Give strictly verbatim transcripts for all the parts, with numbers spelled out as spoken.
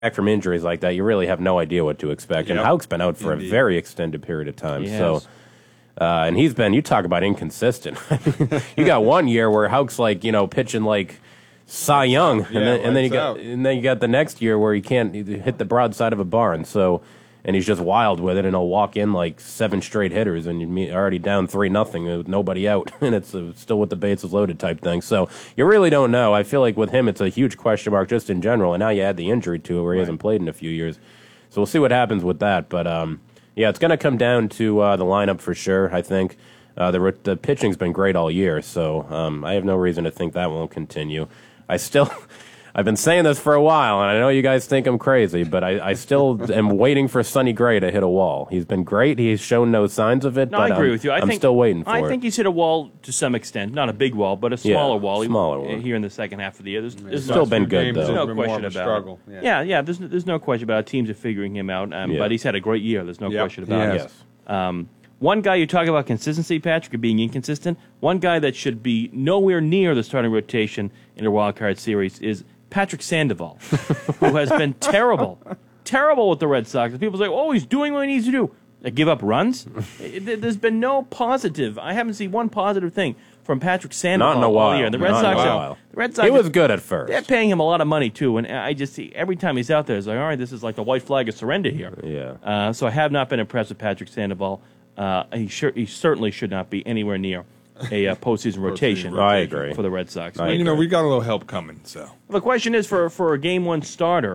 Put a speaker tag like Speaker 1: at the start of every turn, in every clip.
Speaker 1: back from injuries like that, you really have no idea what to expect. Yep. And Houck's been out for Indeed. a very extended period of time. He so, uh, and he's been, you talk about inconsistent. You got one year where Houck's like, you know, pitching like Cy Young, and, yeah, then, and then you got, and then you got the next year where he can't hit the broadside of a barn. So, and he's just wild with it, and he'll walk in like seven straight hitters, and you're already down three nothing with nobody out, and it's uh, still with the bases loaded type thing. So you really don't know. I feel like with him, it's a huge question mark just in general, and now you add the injury to it where he right. hasn't played in a few years. So we'll see what happens with that. But um, yeah, it's going to come down to uh, the lineup for sure. I think uh, the the pitching's been great all year, so um, I have no reason to think that won't continue. I still. I've been saying this for a while, and I know you guys think I'm crazy, but I, I still am waiting for Sonny Gray to hit a wall. He's been great. He's shown no signs of it,
Speaker 2: no,
Speaker 1: but
Speaker 2: I agree
Speaker 1: I'm,
Speaker 2: with you. I
Speaker 1: I'm
Speaker 2: think,
Speaker 1: still waiting for
Speaker 2: I
Speaker 1: it.
Speaker 2: I think he's hit a wall to some extent. Not a big wall, but a smaller
Speaker 1: yeah,
Speaker 2: wall.
Speaker 1: smaller one.
Speaker 2: Here in the second half of the year. There's, there's
Speaker 1: still
Speaker 2: no,
Speaker 1: been good, though.
Speaker 2: There's no question about
Speaker 3: struggle.
Speaker 2: it.
Speaker 3: Yeah.
Speaker 2: yeah, yeah, there's, there's no question about it. Teams are figuring him out, um,
Speaker 1: yeah.
Speaker 2: but he's had a great year. There's no
Speaker 3: yep.
Speaker 2: question about
Speaker 1: yes.
Speaker 2: it. Yes. Um, one guy you talk about consistency, Patrick, of being inconsistent, one guy that should be nowhere near the starting rotation in a wild card series is Patrick Sandoval, who has been terrible, terrible with the Red Sox. People say, oh, he's doing what he needs to do. They give up runs? There's been no positive. I haven't seen one positive thing from Patrick Sandoval
Speaker 1: Not in a while.
Speaker 2: all year. The Red
Speaker 1: Not
Speaker 2: Sox,
Speaker 1: in a
Speaker 2: are,
Speaker 1: while.
Speaker 2: the Red Sox,
Speaker 1: he was good at first.
Speaker 2: They're paying him a lot of money, too, and I just see every time he's out there, it's like, all right, this is like the white flag of surrender here.
Speaker 1: Yeah.
Speaker 2: Uh, so I have not been impressed with Patrick Sandoval. Uh, he, sure, he certainly should not be anywhere near a uh, postseason rotation.
Speaker 1: I agree.
Speaker 2: For the Red Sox.
Speaker 1: I
Speaker 3: well, you know, we got a little help coming. So
Speaker 2: the question is for for a game one starter,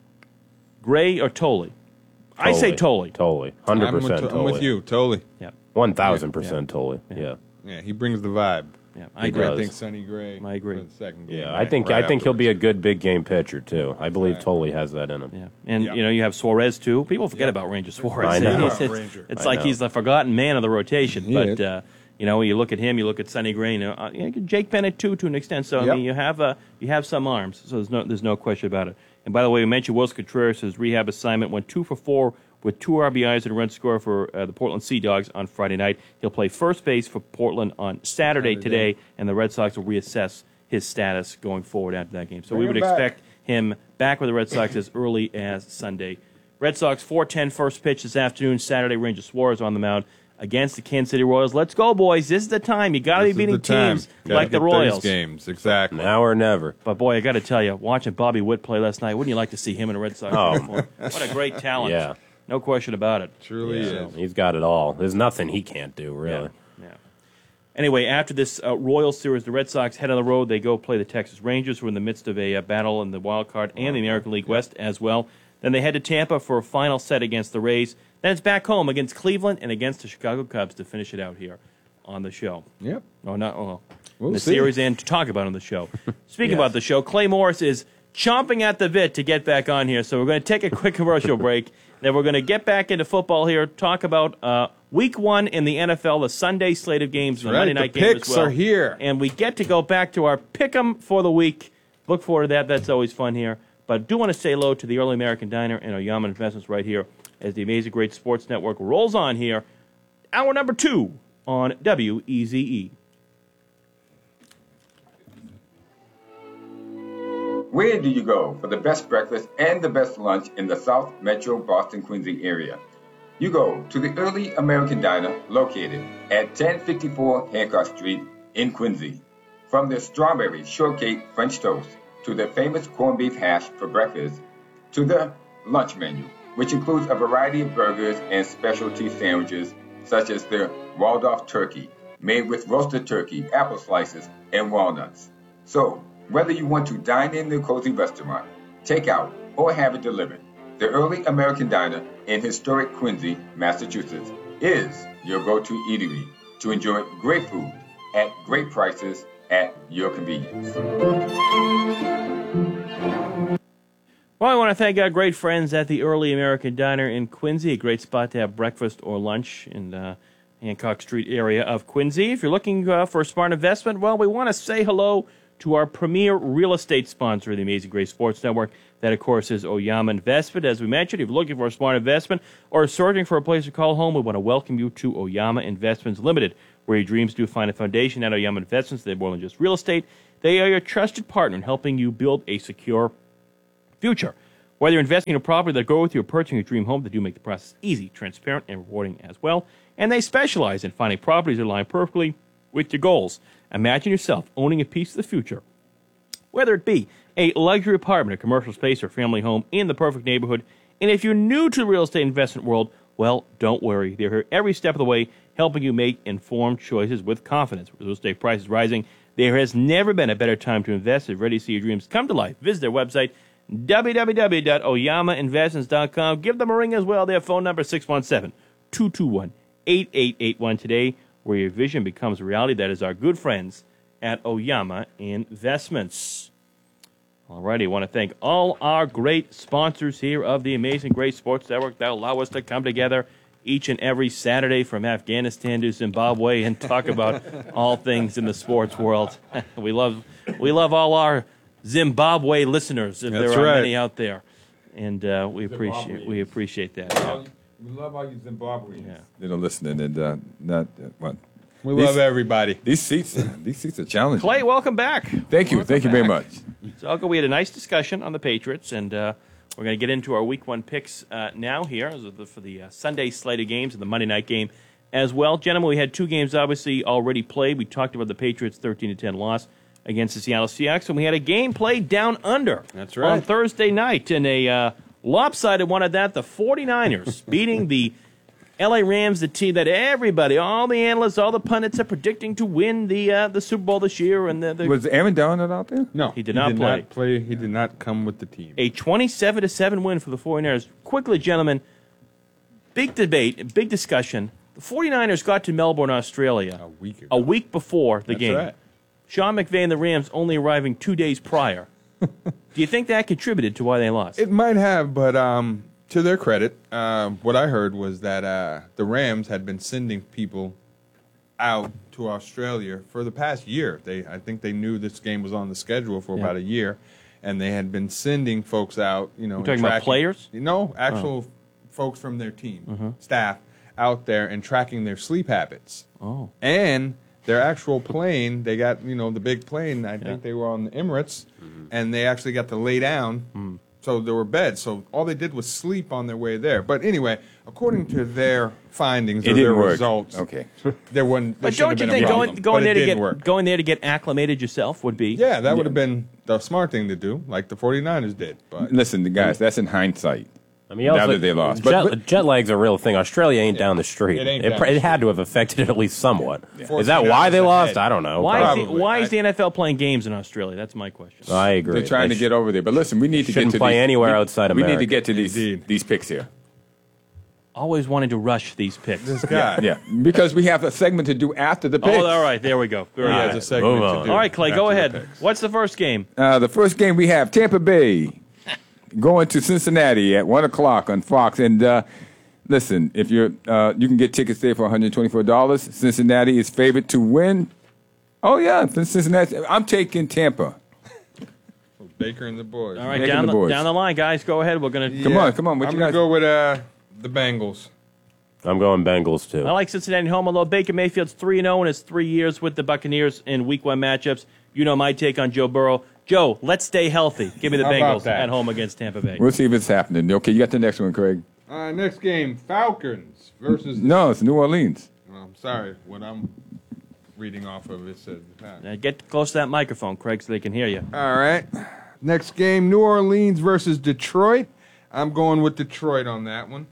Speaker 2: Gray or Tolley? I say Tolley.
Speaker 1: Tolley. one hundred percent
Speaker 3: I'm,
Speaker 1: Tolley.
Speaker 3: I'm with you, totally.
Speaker 2: Yeah.
Speaker 1: one thousand percent Tolley. Yeah.
Speaker 3: Yeah, he brings the vibe.
Speaker 2: Yeah,
Speaker 3: I,
Speaker 2: I agree.
Speaker 3: I think Sonny Gray.
Speaker 2: I agree.
Speaker 3: For the second game,
Speaker 1: Yeah,
Speaker 3: right,
Speaker 1: I think
Speaker 3: right
Speaker 1: I think he'll be a
Speaker 3: afterwards.
Speaker 1: good big game pitcher too. I believe
Speaker 3: Right.
Speaker 1: Tolley has that in him.
Speaker 2: Yeah, and
Speaker 3: Yeah.
Speaker 2: you know you have Suarez too. People forget about Ranger Suarez.
Speaker 1: I know.
Speaker 2: It's, it's,
Speaker 3: Ranger.
Speaker 2: it's
Speaker 1: I
Speaker 2: like
Speaker 1: know.
Speaker 2: he's the forgotten man of the rotation.
Speaker 3: Yeah.
Speaker 2: But uh, you know, when you look at him, you look at Sonny Gray, you know, uh, you know, Jake Bennett too, to an extent. So I
Speaker 3: Yep.
Speaker 2: mean, you have uh, you have some arms. So there's no there's no question about it. And by the way, we mentioned Wilson Contreras. His rehab assignment went two for four with two R B Is and a run score for uh, the Portland Sea Dogs on Friday night. He'll play first base for Portland on Saturday,
Speaker 3: Saturday.
Speaker 2: today, and the Red Sox will reassess his status going forward after that game. So
Speaker 3: Bring
Speaker 2: we would
Speaker 3: him back.
Speaker 2: expect him back with the Red Sox as early as Sunday. Red Sox four ten first pitch this afternoon. Saturday, Ranger Suarez on the mound against the Kansas City Royals. Let's go, boys. This is the time. You got to be
Speaker 3: This is
Speaker 2: beating
Speaker 3: the time.
Speaker 2: teams
Speaker 3: Gotta
Speaker 2: like the
Speaker 3: get
Speaker 2: Royals.
Speaker 3: those games, exactly.
Speaker 1: Now or never.
Speaker 2: But, boy, I got to tell you, watching Bobby Witt play last night, wouldn't you like to see him in a Red Sox
Speaker 1: Oh.
Speaker 2: uniform? What a great talent.
Speaker 1: Yeah.
Speaker 2: No question about it.
Speaker 3: Truly
Speaker 1: Yeah.
Speaker 3: is.
Speaker 1: He's got it all. There's nothing he can't do, really.
Speaker 2: Yeah. yeah. Anyway, after this uh, Royals series, the Red Sox head on the road. They go play the Texas Rangers, who are in the midst of a uh, battle in the wild card and the American League West as well. Then they head to Tampa for a final set against the Rays. Then it's back home against Cleveland and against the Chicago Cubs to finish it out here on the show.
Speaker 3: Yep.
Speaker 2: Oh, not oh,
Speaker 3: We'll
Speaker 2: the
Speaker 3: see.
Speaker 2: series and to talk about on the show. Speaking
Speaker 1: Yes.
Speaker 2: about the show, Clay Morris is chomping at the bit to get back on here. So we're going to take a quick commercial break. Then we're going to get back into football here, talk about uh, week one in the N F L, the Sunday slate of games, and the
Speaker 3: right.
Speaker 2: Monday
Speaker 3: The
Speaker 2: night game
Speaker 3: picks
Speaker 2: as well.
Speaker 3: are here.
Speaker 2: And we get to go back to our pick'em for the week. Look forward to that. That's always fun here. But I do want to say hello to the Early American Diner and Oyama Investments right here as the Amazing Great Sports Network rolls on here. Hour number two on W E Z E.
Speaker 4: Where do you go for the best breakfast and the best lunch in the South Metro Boston Quincy area? You go to the Early American Diner located at ten fifty-four Hancock Street in Quincy. From their strawberry shortcake French toast to their famous corned beef hash for breakfast to the lunch menu, which includes a variety of burgers and specialty sandwiches such as their Waldorf turkey made with roasted turkey, apple slices, and walnuts. So, whether you want to dine in their cozy restaurant, take out, or have it delivered, the Early American Diner in historic Quincy, Massachusetts, is your go-to eatery to enjoy great food at great prices at your convenience.
Speaker 2: Well, I want to thank our great friends at the Early American Diner in Quincy, a great spot to have breakfast or lunch in the Hancock Street area of Quincy. If you're looking uh, for a smart investment, well, we want to say hello to our premier real estate sponsor, the Amazing Grace Sports Network. That, of course, is Oyama Investment. As we mentioned, if you're looking for a smart investment or searching for a place to call home, we want to welcome you to Oyama Investments Limited, where your dreams do find a foundation. At Oyama Investments, they're more than just real estate. They are your trusted partner in helping you build a secure future. Whether you're investing in a property that go with you or purchasing your dream home, they do make the process easy, transparent, and rewarding as well. And they specialize in finding properties that align perfectly with your goals. Imagine yourself owning a piece of the future. Whether it be a luxury apartment, a commercial space, or family home in the perfect neighborhood. And if you're new to the real estate investment world, well, don't worry. They're here every step of the way, helping you make informed choices with confidence. With real estate prices rising, there has never been a better time to invest. If you're ready to see your dreams come to life, visit their website, w w w dot oyama investments dot com. Give them a ring as well. Their phone number, six one seven, two two one, eight eight eight one today, where your vision becomes a reality. That is our good friends at Oyama Investments. All righty, I want to thank all our great sponsors here of the Amazing Grace Sports Network that allow us to come together each and every Saturday from Afghanistan to Zimbabwe and talk about all things in the sports world. we love we love all our Zimbabwe listeners, if
Speaker 3: That's
Speaker 2: there are
Speaker 3: right.
Speaker 2: many out there, and uh, we appreciate we appreciate that. Yeah.
Speaker 5: We love all you Zimbabweans
Speaker 2: Yeah.
Speaker 5: that are listening, and uh, not uh, what
Speaker 3: We
Speaker 5: These-
Speaker 3: love everybody.
Speaker 5: these seats. These seats are challenging.
Speaker 2: Clay, welcome back.
Speaker 5: thank you,
Speaker 2: Welcome
Speaker 5: thank you very
Speaker 2: back.
Speaker 5: much.
Speaker 2: So, Elko, we had a nice discussion on the Patriots, and uh, we're going to get into our Week One picks uh, now here as of the- for the uh, Sunday slate of games and the Monday night game as well. Gentlemen, we had two games obviously already played. We talked about the Patriots' thirteen to ten loss against the Seattle Seahawks, and we had a game played down under.
Speaker 3: That's right.
Speaker 2: On Thursday night in a uh, lopsided one at that. The 49ers beating the L A Rams, the team that everybody, all the analysts, all the pundits are predicting to win the uh, the Super Bowl this year, and the, the
Speaker 5: Was Aaron Donald out there?
Speaker 3: No,
Speaker 2: He did not play.
Speaker 3: play. He did not come with the team.
Speaker 2: a twenty-seven to seven win for the 49ers. Quickly, gentlemen, big debate, big discussion. The 49ers got to Melbourne, Australia
Speaker 3: A week ago.
Speaker 2: a week before the
Speaker 3: That's
Speaker 2: game.
Speaker 3: right.
Speaker 2: Sean McVay and the Rams only arriving two days prior. Do you think that contributed to why they lost?
Speaker 3: It might have, but um, to their credit, uh, what I heard was that uh, the Rams had been sending people out to Australia for the past year. They, I think, they knew this game was on the schedule for
Speaker 2: Yeah.
Speaker 3: about a year, and they had been sending folks out. You know,
Speaker 2: You're
Speaker 3: and
Speaker 2: talking about
Speaker 3: tracking-
Speaker 2: players?
Speaker 3: No, actual folks from their team, staff out there and tracking their sleep habits.
Speaker 2: Oh.
Speaker 3: And their actual plane, they got, you know, the big plane, I think they were on the Emirates, and they actually got to lay down. So there were beds. So all they did was sleep on their way there. But anyway, according to their findings
Speaker 5: It
Speaker 3: or their
Speaker 5: didn't work.
Speaker 3: results,
Speaker 5: Okay.
Speaker 3: there wasn't. there
Speaker 2: But
Speaker 3: shouldn't
Speaker 2: don't you
Speaker 3: have been
Speaker 2: think
Speaker 3: a
Speaker 2: going,
Speaker 3: problem,
Speaker 2: going
Speaker 3: but
Speaker 2: there
Speaker 3: it
Speaker 2: to
Speaker 3: didn't
Speaker 2: get
Speaker 3: work.
Speaker 2: going there to get acclimated yourself would be?
Speaker 3: Yeah, that would have been the smart thing to do, like the 49ers did. But
Speaker 5: Listen, the guys, that's in hindsight.
Speaker 1: I mean,
Speaker 5: Now
Speaker 1: also,
Speaker 5: that they lost.
Speaker 1: jet,
Speaker 5: But- but-
Speaker 1: jet lag's a real thing. Australia ain't down the street.
Speaker 3: It ain't
Speaker 1: It,
Speaker 3: down
Speaker 1: pr-
Speaker 3: the
Speaker 1: it had to have affected it at least somewhat. Is
Speaker 3: fourteen
Speaker 1: that why
Speaker 3: hours
Speaker 1: they lost?
Speaker 3: ahead.
Speaker 1: I don't know.
Speaker 2: Why is, the,
Speaker 3: Probably.
Speaker 2: why is
Speaker 3: I-
Speaker 2: the N F L playing games in Australia? That's my question.
Speaker 1: I agree.
Speaker 5: They're trying
Speaker 1: They
Speaker 5: to get over there. But listen, we need to
Speaker 1: Shouldn't
Speaker 5: get to
Speaker 1: play
Speaker 5: these,
Speaker 1: anywhere
Speaker 5: we,
Speaker 1: outside
Speaker 5: We need
Speaker 1: America.
Speaker 5: to get to these
Speaker 3: Indeed.
Speaker 5: these picks here.
Speaker 2: Always wanting to rush these picks.
Speaker 3: this guy,
Speaker 5: Yeah, because we have a segment to do after the picks.
Speaker 2: Oh, all right. There we go. Very
Speaker 3: he
Speaker 2: good.
Speaker 3: has a segment
Speaker 1: Move
Speaker 3: to
Speaker 1: on.
Speaker 3: do.
Speaker 2: All right, Clay, go
Speaker 3: after the
Speaker 2: ahead.
Speaker 3: picks.
Speaker 2: What's the first game?
Speaker 5: Uh, the first game we have Tampa Bay going to Cincinnati at one o'clock on Fox. And uh, listen, if you're uh, you can get tickets there for one hundred twenty-four dollars. Cincinnati is favored to win. Oh yeah, for Cincinnati. I'm taking Tampa.
Speaker 3: Baker and the boys.
Speaker 2: All right,
Speaker 5: Making
Speaker 2: down
Speaker 5: the
Speaker 2: the,
Speaker 5: boys.
Speaker 2: down the line, guys. Go ahead. We're gonna.
Speaker 5: Come on, come on, what
Speaker 3: I'm
Speaker 5: you
Speaker 3: gonna
Speaker 5: guys-
Speaker 3: go with uh, the Bengals.
Speaker 1: I'm going Bengals too.
Speaker 2: I like Cincinnati home, although Baker Mayfield's three and zero in his three years with the Buccaneers in Week One matchups. You know my take on Joe Burrow. Joe, let's stay healthy. Give me the
Speaker 3: How about
Speaker 2: Bengals
Speaker 3: that?
Speaker 2: at home against Tampa Bay.
Speaker 5: We'll see if it's happening. Okay, you got the next one, Craig.
Speaker 3: Uh, next game, Falcons versus.
Speaker 5: No, it's New Orleans.
Speaker 3: Well, I'm sorry, what I'm reading off of it says.
Speaker 2: Uh, get close to that microphone, Craig, so they can hear you.
Speaker 3: All right. Next game, New Orleans versus Detroit. I'm going with Detroit on that one.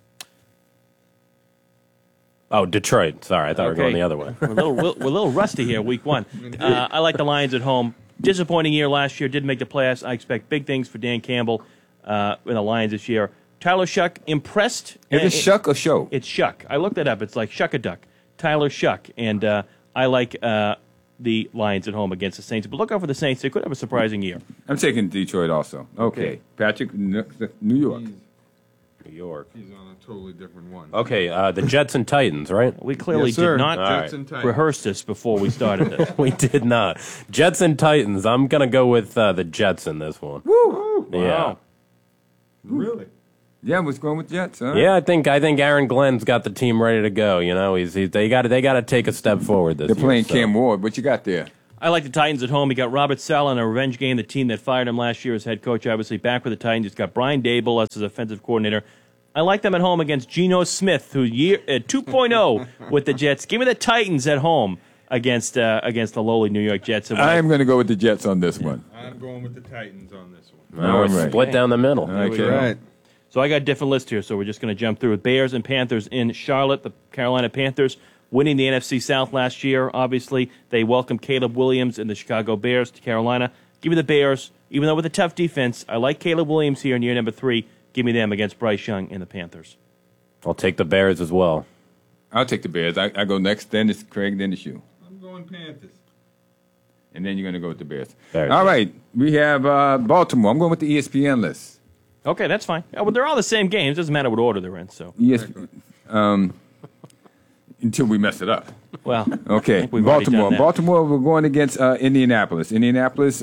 Speaker 1: Oh, Detroit. Sorry, I thought we were going the other way.
Speaker 2: We're a little, we're a little rusty here, Week One. Uh, I like the Lions at home. Disappointing year last year. Didn't make the playoffs. I expect big things for Dan Campbell uh, in the Lions this year. Tyler Shuck impressed.
Speaker 5: Is
Speaker 2: Uh,
Speaker 5: it Shuck or Show?
Speaker 2: It's Shuck. I looked it up. It's like Shuck a Duck. Tyler Shuck. And uh, I like uh, the Lions at home against the Saints. But look out for the Saints. They could have a surprising year.
Speaker 5: I'm taking Detroit also. Okay.
Speaker 3: Okay.
Speaker 5: Patrick, New New York.
Speaker 3: He's,
Speaker 1: New York.
Speaker 3: he's on a totally different one.
Speaker 1: Okay, uh, the Jets and Titans, right?
Speaker 2: We clearly
Speaker 3: Yes, sir.
Speaker 2: did not
Speaker 1: All right.
Speaker 3: Jets and Titans.
Speaker 2: rehearse this before we started this.
Speaker 1: We did not. Jets and Titans. I'm going to go with uh, the Jets in this one.
Speaker 5: Woo!
Speaker 1: Yeah.
Speaker 2: Wow.
Speaker 3: Really?
Speaker 5: Yeah, what's going with Jets, huh?
Speaker 1: Yeah, I think I think Aaron Glenn's got the team ready to go. You know, he's, he's they got they got to take a step forward this
Speaker 5: They're
Speaker 1: year.
Speaker 5: playing
Speaker 1: so.
Speaker 5: Cam Ward. What you got there?
Speaker 2: I like the Titans at home. You got Robert Saleh in a revenge game. The team that fired him last year as head coach, obviously back with the Titans. He's got Brian Dable as his offensive coordinator. I like them at home against Geno Smith, who year uh, two point oh with the Jets. Give me the Titans at home against uh, against the lowly New York Jets.
Speaker 5: I am going to go with the Jets on this one.
Speaker 3: I'm going with the Titans on this one.
Speaker 1: Well, we're
Speaker 5: right.
Speaker 1: split down the middle.
Speaker 5: Okay.
Speaker 3: Right.
Speaker 2: So I got a different list here, so we're just going to jump through it. Bears and Panthers in Charlotte. The Carolina Panthers winning the N F C South last year. Obviously, they welcomed Caleb Williams and the Chicago Bears to Carolina. Give me the Bears, even though with a tough defense. I like Caleb Williams here in year number three. Give me them against Bryce Young and the Panthers.
Speaker 1: I'll take the Bears as well.
Speaker 5: I'll take the Bears. I, I go next, then it's Craig, then it's you.
Speaker 3: I'm going Panthers.
Speaker 5: And then you're going to go with the Bears.
Speaker 1: Bears.
Speaker 5: All right. We have uh, Baltimore. I'm going with the E S P N list.
Speaker 2: Okay, that's fine. Yeah, well, they're all the same games. Doesn't matter what order they're in. So,
Speaker 5: E S P N. Um, until we mess it up.
Speaker 2: well, I
Speaker 5: Okay.
Speaker 2: think we've already done
Speaker 5: Baltimore.
Speaker 2: that.
Speaker 5: Baltimore, we're going against uh, Indianapolis. Indianapolis,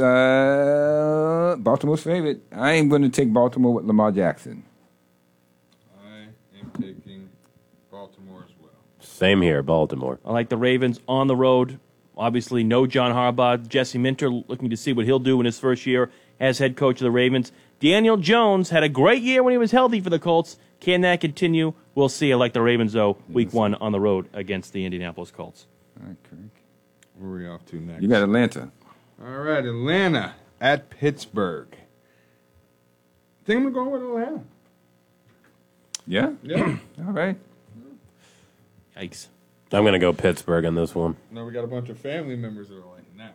Speaker 5: uh, Baltimore's favorite. I am going to take Baltimore with Lamar Jackson.
Speaker 3: I am taking Baltimore as well.
Speaker 1: Same here, Baltimore.
Speaker 2: I like the Ravens on the road. Obviously, no John Harbaugh. Jesse Minter looking to see what he'll do in his first year as head coach of the Ravens. Daniel Jones had a great year when he was healthy for the Colts. Can that continue? We'll see. I like the Ravens, though, week one on the road against the Indianapolis Colts.
Speaker 5: All right, Craig.
Speaker 3: Where are we off to next?
Speaker 5: You got Atlanta.
Speaker 3: All right, Atlanta at Pittsburgh. I think I'm going to go with Atlanta.
Speaker 5: Yeah?
Speaker 3: Yeah.
Speaker 5: All right.
Speaker 2: Yikes.
Speaker 1: I'm going to go Pittsburgh on this one.
Speaker 3: Now we got a bunch of family members that are like, nah.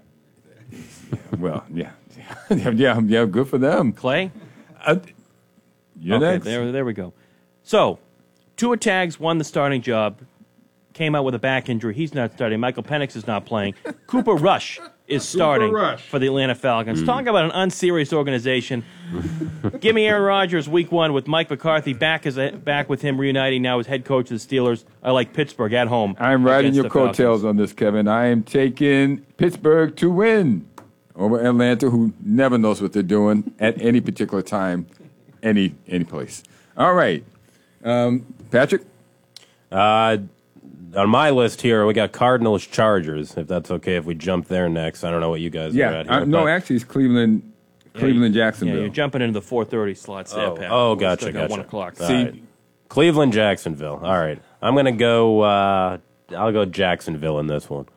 Speaker 5: Well, yeah. yeah, yeah, yeah, good for them.
Speaker 2: Clay?
Speaker 5: Uh, you're
Speaker 2: okay,
Speaker 5: next.
Speaker 2: there, there we go. So, Tua Tags won the starting job, came out with a back injury. He's not starting. Michael Penix is not playing. Cooper Rush is starting
Speaker 3: Rush.
Speaker 2: for the Atlanta Falcons. Talk about an unserious organization. Give me Aaron Rodgers week one with Mike McCarthy back as a, back with him reuniting now as head coach of the Steelers. I like Pittsburgh at home.
Speaker 5: I'm riding
Speaker 2: against
Speaker 5: your
Speaker 2: the Falcons.
Speaker 5: coattails on this, Kevin. I am taking Pittsburgh to win over Atlanta, who never knows what they're doing at any particular time, any any place. All right. Um, Patrick?
Speaker 1: Uh, on my list here, we got Cardinals Chargers, if that's okay if we jump there next. I don't know what you guys are
Speaker 5: Yeah.
Speaker 1: at here.
Speaker 5: Uh, no,
Speaker 1: but-
Speaker 5: actually, it's Cleveland, Cleveland,
Speaker 2: Yeah,
Speaker 5: Jacksonville.
Speaker 2: you're jumping into the four thirty slots there,
Speaker 1: Oh,
Speaker 2: Pat.
Speaker 1: oh,
Speaker 2: We've
Speaker 1: gotcha,
Speaker 2: still got
Speaker 1: gotcha.
Speaker 2: one o'clock.
Speaker 1: All
Speaker 5: See-
Speaker 1: right. Cleveland, Jacksonville. All right. I'm going to go, uh, I'll go Jacksonville in this one.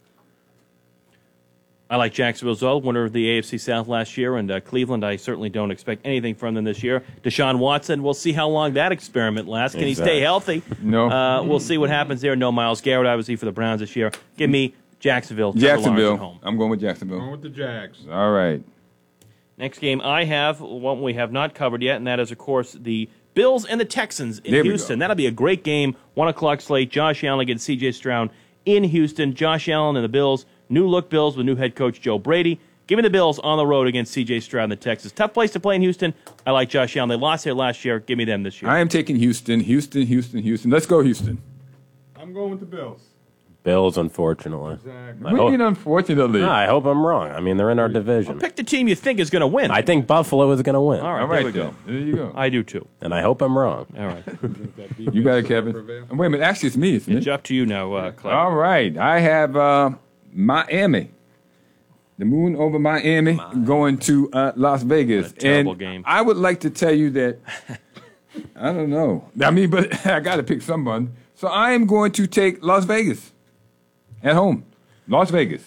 Speaker 2: I like Jacksonville as well, winner of the A F C South last year, and uh, Cleveland, I certainly don't expect anything from them this year. Deshaun Watson, we'll see how long that experiment lasts. Can
Speaker 1: Exactly.
Speaker 2: he stay healthy?
Speaker 5: No.
Speaker 2: Uh, we'll see what happens there. No Myles Garrett, obviously, for the Browns this year. Give me Jacksonville. Trevor Lawrence at
Speaker 5: Jacksonville.
Speaker 2: home.
Speaker 5: I'm going with Jacksonville.
Speaker 3: Going with the Jags.
Speaker 5: All right.
Speaker 2: Next game I have, one we have not covered yet, and that is, of course, the Bills and the Texans in
Speaker 5: There we
Speaker 2: Houston.
Speaker 5: go.
Speaker 2: That'll be a great game. One o'clock slate. Josh Allen against C J Stroud in Houston. Josh Allen and the Bills. New look Bills with new head coach Joe Brady. Give me the Bills on the road against C J Stroud and the Texans. Tough place to play in Houston. I like Josh Allen. They lost here last year. Give me them this year.
Speaker 5: I am taking Houston, Houston, Houston, Houston. Let's go, Houston.
Speaker 3: I'm going with the Bills.
Speaker 1: Bills, unfortunately.
Speaker 3: Exactly.
Speaker 1: I
Speaker 5: What do you
Speaker 1: hope,
Speaker 5: mean, unfortunately?
Speaker 1: No, I hope I'm wrong. I mean, they're in our division.
Speaker 2: Pick the team you think is going to win.
Speaker 1: I think Buffalo is going to win.
Speaker 2: All right,
Speaker 5: All
Speaker 2: there
Speaker 5: right,
Speaker 2: we go.
Speaker 5: then. There you go.
Speaker 2: I do too.
Speaker 1: And I hope I'm wrong.
Speaker 2: All right.
Speaker 5: You got it, Kevin.
Speaker 3: Prevail.
Speaker 5: Wait a minute. Actually, it's me, isn't
Speaker 2: It's
Speaker 5: it?
Speaker 2: up to you now, uh, Clay.
Speaker 5: All right. I have uh, Miami. The moon over Miami going to uh, Las Vegas.
Speaker 2: What a terrible
Speaker 5: and
Speaker 2: game.
Speaker 5: I would like to tell you that, I don't know. I mean, but I got to pick someone. So I am going to take Las Vegas at home. Las Vegas.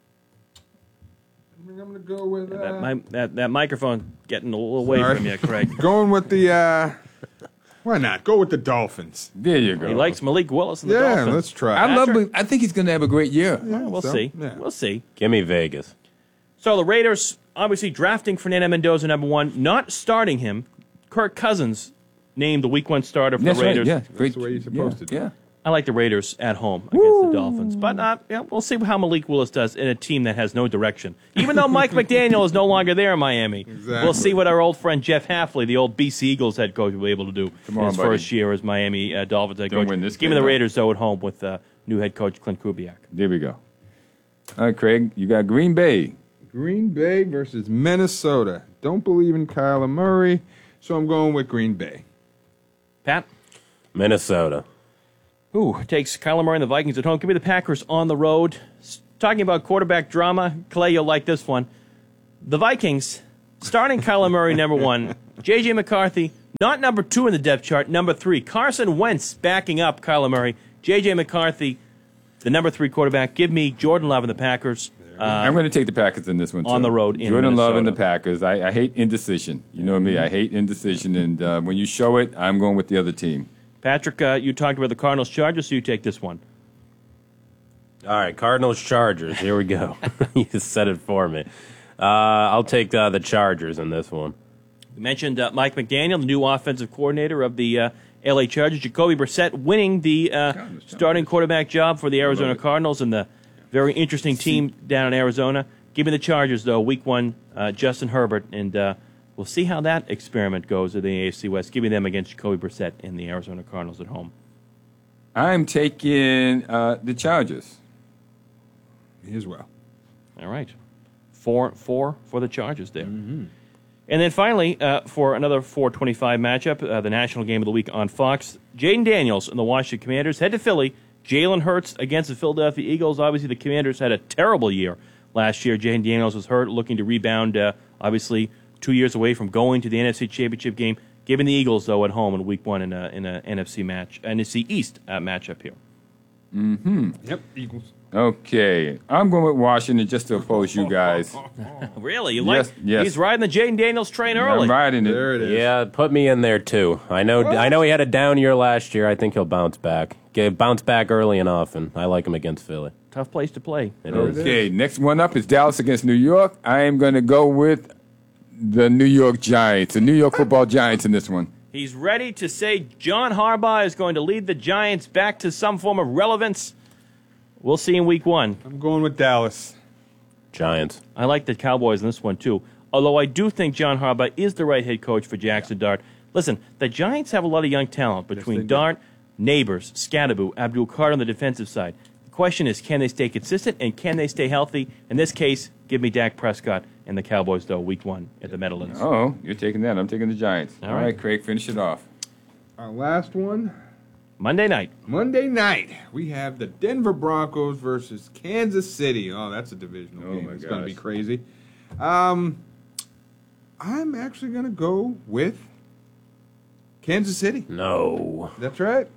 Speaker 3: I think I'm going to go with uh,
Speaker 2: That, mi- that, that microphone getting a little away
Speaker 3: Sorry.
Speaker 2: from you, Craig.
Speaker 3: going with the. Uh, why not? Go with the Dolphins.
Speaker 5: There you go.
Speaker 2: He likes Malik Willis and the
Speaker 3: Yeah,
Speaker 2: Dolphins.
Speaker 3: let's try.
Speaker 5: I love.
Speaker 2: Patrick?
Speaker 5: I think he's going to have a great year.
Speaker 2: Yeah, we'll
Speaker 3: So,
Speaker 2: see.
Speaker 3: yeah.
Speaker 2: We'll see.
Speaker 1: Give me Vegas.
Speaker 2: So the Raiders, obviously drafting Fernando Mendoza number one, not starting him. Kirk Cousins named the week one starter for
Speaker 5: That's
Speaker 2: the
Speaker 5: right.
Speaker 2: Raiders.
Speaker 5: Yeah, great.
Speaker 3: the way you're supposed
Speaker 5: yeah,
Speaker 3: to do
Speaker 5: Yeah.
Speaker 2: I like the Raiders at home against the Dolphins. But uh, yeah, we'll see how Malik Willis does in a team that has no direction. Even though Mike McDaniel is no longer there in Miami,
Speaker 3: Exactly.
Speaker 2: we'll see what our old friend Jeff Halfley, the old B C Eagles head coach, will be able to do
Speaker 5: Come
Speaker 2: in
Speaker 5: on,
Speaker 2: his
Speaker 5: buddy.
Speaker 2: first year as Miami uh, Dolphins head
Speaker 5: Don't
Speaker 2: coach.
Speaker 5: win this
Speaker 2: Give me
Speaker 5: game,
Speaker 2: the
Speaker 5: though.
Speaker 2: Raiders, though, at home with uh, new head coach Clint Kubiak.
Speaker 5: There we go. All right, Craig. You got Green Bay.
Speaker 3: Green Bay versus Minnesota. Don't believe in Kyler Murray, so I'm going with Green Bay.
Speaker 2: Pat?
Speaker 1: Minnesota.
Speaker 2: Ooh, takes Kyler Murray and the Vikings at home. Give me the Packers on the road. S- talking about quarterback drama, Clay, you'll like this one. The Vikings, starting Kyler Murray, number one. J J. McCarthy, not number two in the depth chart, number three. Carson Wentz backing up Kyler Murray. J J. McCarthy, the number three quarterback. Give me Jordan Love and the Packers. Uh,
Speaker 5: I'm going to take the Packers in this one, too.
Speaker 2: On the road in
Speaker 5: Jordan
Speaker 2: Minnesota.
Speaker 5: Love and the Packers. I, I hate indecision. You know me. I hate indecision. And uh, when you show it, I'm going with the other team.
Speaker 2: Patrick, uh, you talked about the Cardinals Chargers, so you take this one.
Speaker 1: All right, Cardinals Chargers. Here we go. You said it for me. Uh, I'll take uh, the Chargers in this one.
Speaker 2: We mentioned uh, Mike McDaniel, the new offensive coordinator of the uh, L A Chargers. Jacoby Brissett winning the uh, starting quarterback job for the Arizona Cardinals and the very interesting team down in Arizona. Give me the Chargers, though. Week one, uh, Justin Herbert, and uh, we'll see how that experiment goes in the A F C West. Give me them against Jacoby Brissett and the Arizona Cardinals at home.
Speaker 5: I'm taking uh, the Chargers.
Speaker 3: Me as well.
Speaker 2: All right. Four, four for the Chargers there. Mm-hmm. And then finally, uh, for another four twenty-five matchup, uh, the national game of the week on Fox, Jaden Daniels and the Washington Commanders head to Philly. Jalen Hurts against the Philadelphia Eagles. Obviously, the Commanders had a terrible year last year. Jaden Daniels was hurt, looking to rebound, uh, obviously, two years away from going to the N F C Championship game. Giving the Eagles, though, at home in week one in a, in a N F C match, N F C East uh, matchup here.
Speaker 5: Mm-hmm.
Speaker 3: Yep, Eagles.
Speaker 5: Okay. I'm going with Washington just to oppose you guys.
Speaker 2: Really? You
Speaker 5: Yes,
Speaker 2: like?
Speaker 5: yes.
Speaker 2: He's riding the Jaden Daniels train early.
Speaker 5: I'm riding it.
Speaker 3: There it is.
Speaker 1: Yeah, put me in there too. I know. I know he had a down year last year. I think he'll bounce back. Get bounce back early and often. I like him against Philly.
Speaker 2: Tough place to play.
Speaker 1: It is.
Speaker 5: Okay, next one up is Dallas against New York. I am going to go with the New York Giants, the New York Football Giants in this one.
Speaker 2: He's ready to say John Harbaugh is going to lead the Giants back to some form of relevance. We'll see in week one.
Speaker 3: I'm going with Dallas.
Speaker 1: Giants.
Speaker 2: I like the Cowboys in this one, too. Although I do think John Harbaugh is the right head coach for Jackson Dart. Listen, the Giants have a lot of young talent between
Speaker 3: Yes, they do.
Speaker 2: Dart, Neighbors, Scadaboo, Abdul Carter on the defensive side. The question is, can they stay consistent and can they stay healthy? In this case, give me Dak Prescott and the Cowboys, though, week one at the Meadowlands.
Speaker 5: Oh, you're taking that. I'm taking the Giants.
Speaker 2: All
Speaker 5: All
Speaker 2: right.
Speaker 5: right, Craig, finish it off.
Speaker 3: Our last one,
Speaker 2: Monday night.
Speaker 3: Monday night, we have the Denver Broncos versus Kansas City. Oh, that's a divisional
Speaker 5: Oh,
Speaker 3: game.
Speaker 5: my
Speaker 3: It's going to be
Speaker 5: gosh.
Speaker 3: crazy. Um, I'm actually going to go with Kansas City.
Speaker 1: No.
Speaker 3: That's right.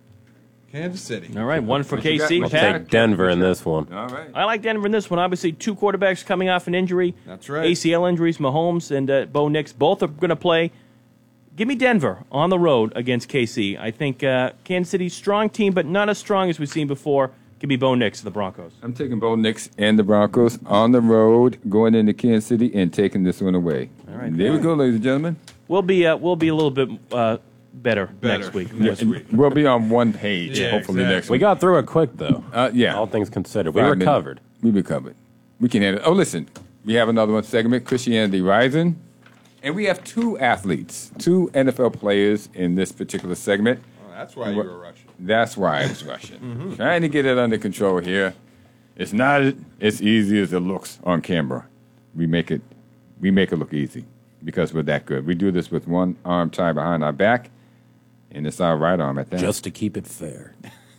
Speaker 3: Kansas City.
Speaker 2: All right, one for
Speaker 5: What you
Speaker 2: K
Speaker 5: got?
Speaker 2: C.
Speaker 5: What you
Speaker 2: Pat?
Speaker 5: got?
Speaker 1: Take Denver in this one.
Speaker 5: All right.
Speaker 2: I like Denver in this one. Obviously, two quarterbacks coming off an injury.
Speaker 3: That's right.
Speaker 2: A C L injuries, Mahomes and uh, Bo Nix, both are going to play. Give me Denver on the road against K C. I think uh, Kansas City's strong team, but not as strong as we've seen before. Give me Bo Nix of the Broncos.
Speaker 5: I'm taking Bo Nix and the Broncos on the road, going into Kansas City and taking this one away.
Speaker 2: All right.
Speaker 5: There we go, ladies and gentlemen.
Speaker 2: We'll be uh, we'll be a little bit uh, better,
Speaker 3: Better
Speaker 2: next week.
Speaker 3: next week.
Speaker 5: We'll be on one page,
Speaker 3: Yeah,
Speaker 5: hopefully
Speaker 3: exactly.
Speaker 5: next
Speaker 1: We
Speaker 5: week.
Speaker 1: got through it quick though.
Speaker 5: Uh, yeah.
Speaker 1: All things considered, we
Speaker 5: Five minutes.
Speaker 1: recovered.
Speaker 5: We recovered. We can handle it. Oh, listen, we have another one segment, Christianity Rising. And we have two athletes, two N F L players in this particular segment.
Speaker 3: Oh, that's why you were rushing.
Speaker 5: That's why I was rushing. Trying to get it under control here. It's not as easy as it looks on camera. We make it we make it look easy because we're that good. We do this with one arm tied behind our back, and it's our right arm at that.
Speaker 1: Just to keep it fair.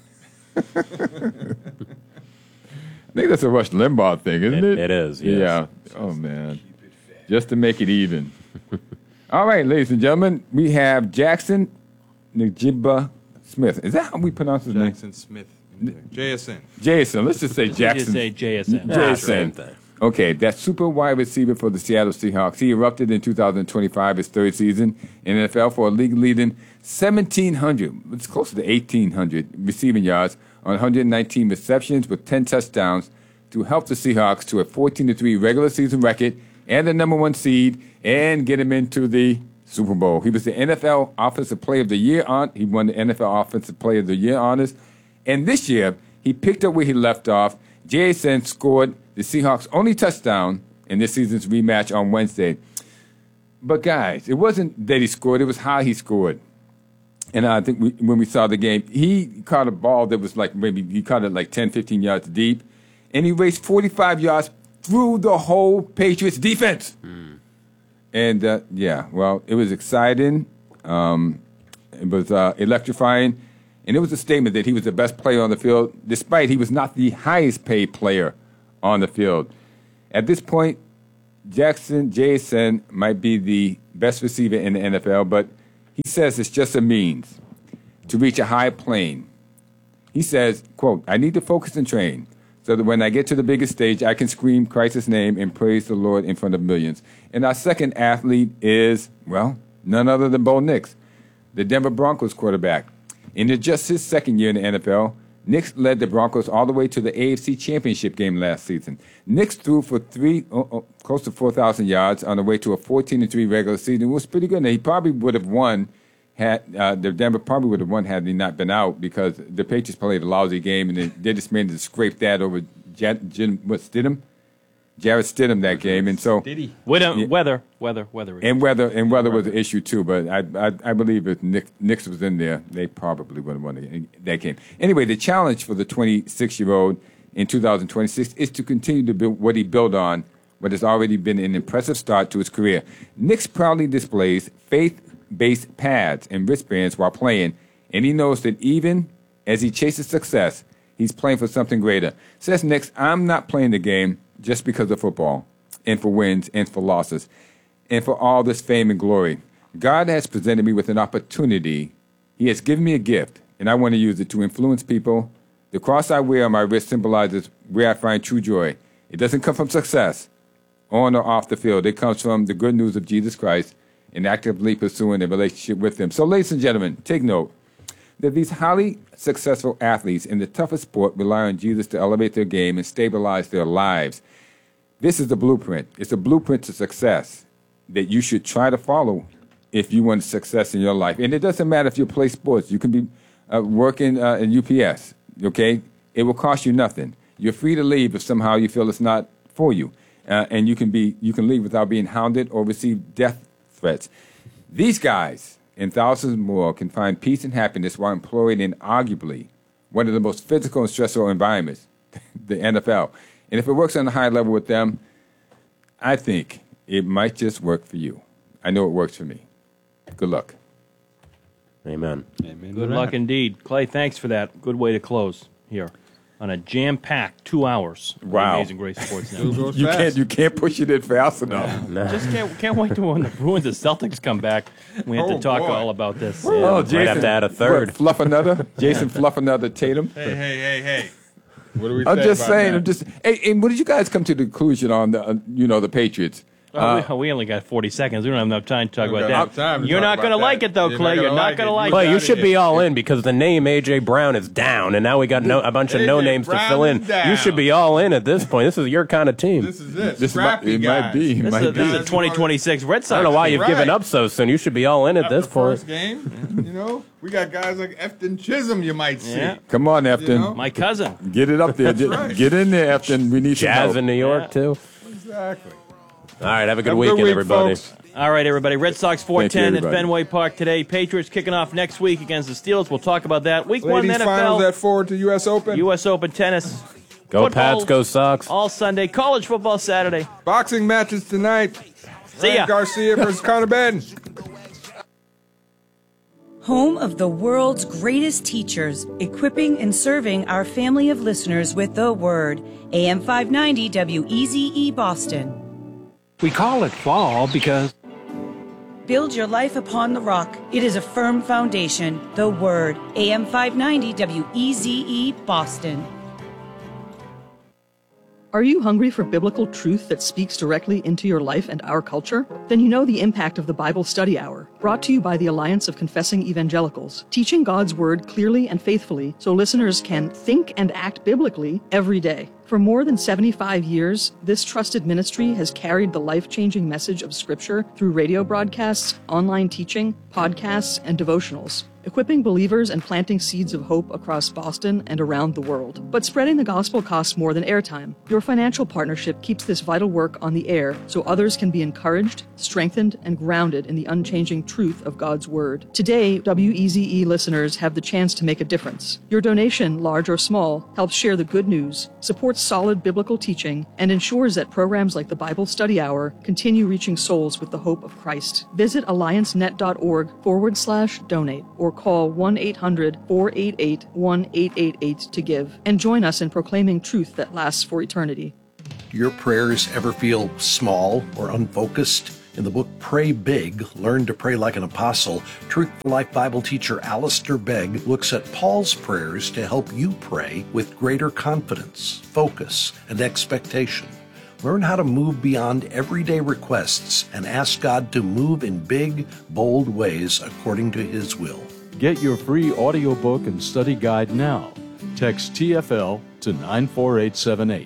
Speaker 5: I think that's a Rush Limbaugh thing, isn't
Speaker 1: It-
Speaker 5: it?
Speaker 1: it is, yes.
Speaker 5: Yeah. Oh, man. Just to make it even. All right, ladies and gentlemen, we have Jackson Najiba Smith. Is that how we pronounce his name?
Speaker 3: Jackson Smith. J S N.
Speaker 5: Jason. Let's just say
Speaker 2: Just
Speaker 5: Jackson.
Speaker 2: say J S N.
Speaker 1: Ah,
Speaker 5: Jason.
Speaker 1: same thing.
Speaker 5: Okay, that super wide receiver for the Seattle Seahawks. He erupted in two thousand twenty-five, his third season in the N F L for a league-leading seventeen hundred, it's closer to eighteen hundred receiving yards on one hundred nineteen receptions with ten touchdowns to help the Seahawks to a fourteen to three regular season record and the number one seed and get him into the Super Bowl. He was the N F L Offensive Player of the Year on. He won the N F L Offensive Player of the Year honors. And this year, he picked up where he left off. J S N scored the Seahawks' only touchdown in this season's rematch on Wednesday. But guys, it wasn't that he scored; it was how he scored. And I think we, when we saw the game, he caught a ball that was like maybe he caught it like ten, fifteen yards deep, and he raced forty-five yards through the whole Patriots defense. Mm. And uh, yeah, well, it was exciting. Um, it was uh, electrifying. And it was a statement that he was the best player on the field, despite he was not the highest paid player on the field. At this point, Jackson Jason might be the best receiver in the N F L, but he says it's just a means to reach a high plane. He says, quote, I need to focus and train so that when I get to the biggest stage, I can scream Christ's name and praise the Lord in front of millions. And our second athlete is, well, none other than Bo Nix, the Denver Broncos quarterback. In just his second year in the N F L, Nix led the Broncos all the way to the A F C Championship game last season. Nix threw for three, oh, oh, close to four thousand yards on the way to a fourteen and three regular season. It was pretty good. Now, he probably would have won had uh, the Denver probably would have won had he not been out, because the Patriots played a lousy game and they, they just managed to scrape that over Jan, Jim, what, Stidham? Jarrett Stidham that game, and so
Speaker 2: Did he? Weather, yeah. weather, weather, weather,
Speaker 5: and weather, and weather was an issue too. But I, I, I believe if Nick, Nix was in there, they probably would have won that game. Anyway, the challenge for the twenty-six-year-old in two thousand twenty-six is to continue to build what he built on, what has already been an impressive start to his career. Nix proudly displays faith-based pads and wristbands while playing, and he knows that even as he chases success, he's playing for something greater. Says Nix, I'm not playing the game just because of football, and for wins, and for losses, and for all this fame and glory. God has presented me with an opportunity. He has given me a gift, and I want to use it to influence people. The cross I wear on my wrist symbolizes where I find true joy. It doesn't come from success, on or off the field. It comes from the good news of Jesus Christ and actively pursuing a relationship with Him. So, ladies and gentlemen, take note that these highly successful athletes in the toughest sport rely on Jesus to elevate their game and stabilize their lives. This is the blueprint. It's a blueprint to success that you should try to follow if you want success in your life. And it doesn't matter if you play sports. You can be uh, working uh, in U P S, okay? It will cost you nothing. You're free to leave if somehow you feel it's not for you. Uh, and you can be you can leave without being hounded or receive death threats. These guys and thousands more can find peace and happiness while employed in arguably one of the most physical and stressful environments, the N F L. And if it works on a high level with them, I think it might just work for you. I know it works for me. Good luck.
Speaker 1: Amen.
Speaker 3: Amen.
Speaker 2: Good luck indeed. Clay, thanks for that. Good way to close here on a jam-packed two hours. of
Speaker 5: Wow.
Speaker 2: Amazing Grace Sports Network.
Speaker 5: You can't you can't push it in fast enough.
Speaker 1: No.
Speaker 2: Just can't can't wait to when the Bruins and Celtics come back. We have
Speaker 3: Oh,
Speaker 2: to talk
Speaker 3: boy.
Speaker 2: all about this.
Speaker 1: Yeah,
Speaker 5: Oh,
Speaker 1: might
Speaker 5: Jason,
Speaker 1: have to add a third.
Speaker 5: What, fluff another? Jason fluff another Tatum?
Speaker 3: Hey, hey, hey, hey. What do we
Speaker 5: I'm
Speaker 3: say
Speaker 5: just
Speaker 3: about
Speaker 5: saying.
Speaker 3: that?
Speaker 5: I'm just. Hey, and what did you guys come to the conclusion on the, uh, you know, the Patriots?
Speaker 2: Oh, we, we only got forty seconds. We don't have enough time to talk
Speaker 3: We
Speaker 2: about
Speaker 3: don't
Speaker 2: that.
Speaker 3: have time to
Speaker 2: You're
Speaker 3: talk
Speaker 2: not
Speaker 3: about
Speaker 2: going to
Speaker 3: that.
Speaker 2: like it, though,
Speaker 3: You're
Speaker 2: Clay.
Speaker 3: not
Speaker 2: You're
Speaker 3: gonna
Speaker 2: not
Speaker 3: like
Speaker 2: going to
Speaker 3: it.
Speaker 2: like
Speaker 3: You
Speaker 1: Clay,
Speaker 2: it.
Speaker 1: you
Speaker 3: outta
Speaker 1: should
Speaker 3: here.
Speaker 1: be all in because the name A J Brown is down, and now we got no, a bunch of
Speaker 3: A J
Speaker 1: no names to
Speaker 3: Brown
Speaker 1: fill in.
Speaker 3: is down.
Speaker 1: You should be all in at this point. This is your kind of team.
Speaker 3: This is it.
Speaker 5: This might,
Speaker 3: Scrappy
Speaker 5: it might
Speaker 3: guys.
Speaker 5: be. It
Speaker 2: This
Speaker 5: might
Speaker 2: is, a,
Speaker 5: be.
Speaker 2: this is a
Speaker 3: Guys
Speaker 2: twenty twenty-six Red Sox.
Speaker 1: I don't know why
Speaker 2: team.
Speaker 1: you've
Speaker 3: Right.
Speaker 1: given up so soon. You should be all in at
Speaker 3: After
Speaker 1: this point.
Speaker 3: first game, you know, we got guys like Efton Chisholm. You might see.
Speaker 2: Yeah.
Speaker 5: Come on, Efton.
Speaker 3: You know?
Speaker 2: My cousin.
Speaker 5: Get it up there. Get,
Speaker 3: right.
Speaker 5: get in there, Efton. We need some
Speaker 1: Jazz
Speaker 5: help.
Speaker 1: in New York,
Speaker 2: Yeah.
Speaker 1: too.
Speaker 3: Exactly.
Speaker 1: All right, have a good
Speaker 3: Have a good
Speaker 1: weekend,
Speaker 3: week,
Speaker 1: everybody.
Speaker 3: folks.
Speaker 2: All right, everybody. Red Sox four
Speaker 5: Thank you,
Speaker 2: ten at
Speaker 5: everybody.
Speaker 2: Fenway Park today. Patriots kicking off next week against the Steelers. We'll talk about that. Week one
Speaker 3: Ladies
Speaker 2: N F
Speaker 3: finals
Speaker 2: L,
Speaker 3: at four to U S Open.
Speaker 2: U S Open tennis.
Speaker 1: Go
Speaker 2: Football
Speaker 1: Pats, go Sox.
Speaker 2: All Sunday. College football Saturday.
Speaker 3: Boxing matches tonight.
Speaker 2: See ya.
Speaker 3: Ryan Garcia versus Conor Benn.
Speaker 6: Home of the world's greatest teachers, equipping and serving our family of listeners with the Word. A M five ninety W E Z E Boston.
Speaker 7: We call it fall because
Speaker 6: Build your life upon the rock. It is a firm foundation. The Word. A M five ninety W E Z E Boston.
Speaker 8: Are you hungry for biblical truth that speaks directly into your life and our culture? Then you know the impact of the Bible Study Hour, brought to you by the Alliance of Confessing Evangelicals, teaching God's Word clearly and faithfully so listeners can think and act biblically every day. For more than seventy-five years, this trusted ministry has carried the life-changing message of Scripture through radio broadcasts, online teaching, podcasts, and devotionals, equipping believers and planting seeds of hope across Boston and around the world. But spreading the gospel costs more than airtime. Your financial partnership keeps this vital work on the air so others can be encouraged, strengthened, and grounded in the unchanging truth of God's Word. Today, W E Z E listeners have the chance to make a difference. Your donation, large or small, helps share the good news, supports solid biblical teaching, and ensures that programs like the Bible Study Hour continue reaching souls with the hope of Christ. Visit alliancenet.org forward slash donate or call one eight hundred four eight eight one eight eight eight to give and join us in proclaiming truth that lasts for eternity.
Speaker 9: Do your prayers ever feel small or unfocused? In the book Pray Big, Learn to Pray Like an Apostle, Truth for Life Bible teacher Alistair Begg looks at Paul's prayers to help you pray with greater confidence, focus, and expectation. Learn how to move beyond everyday requests and ask God to move in big, bold ways according to His will.
Speaker 10: Get your free audiobook and study guide now. Text T F L to nine four eight seven eight.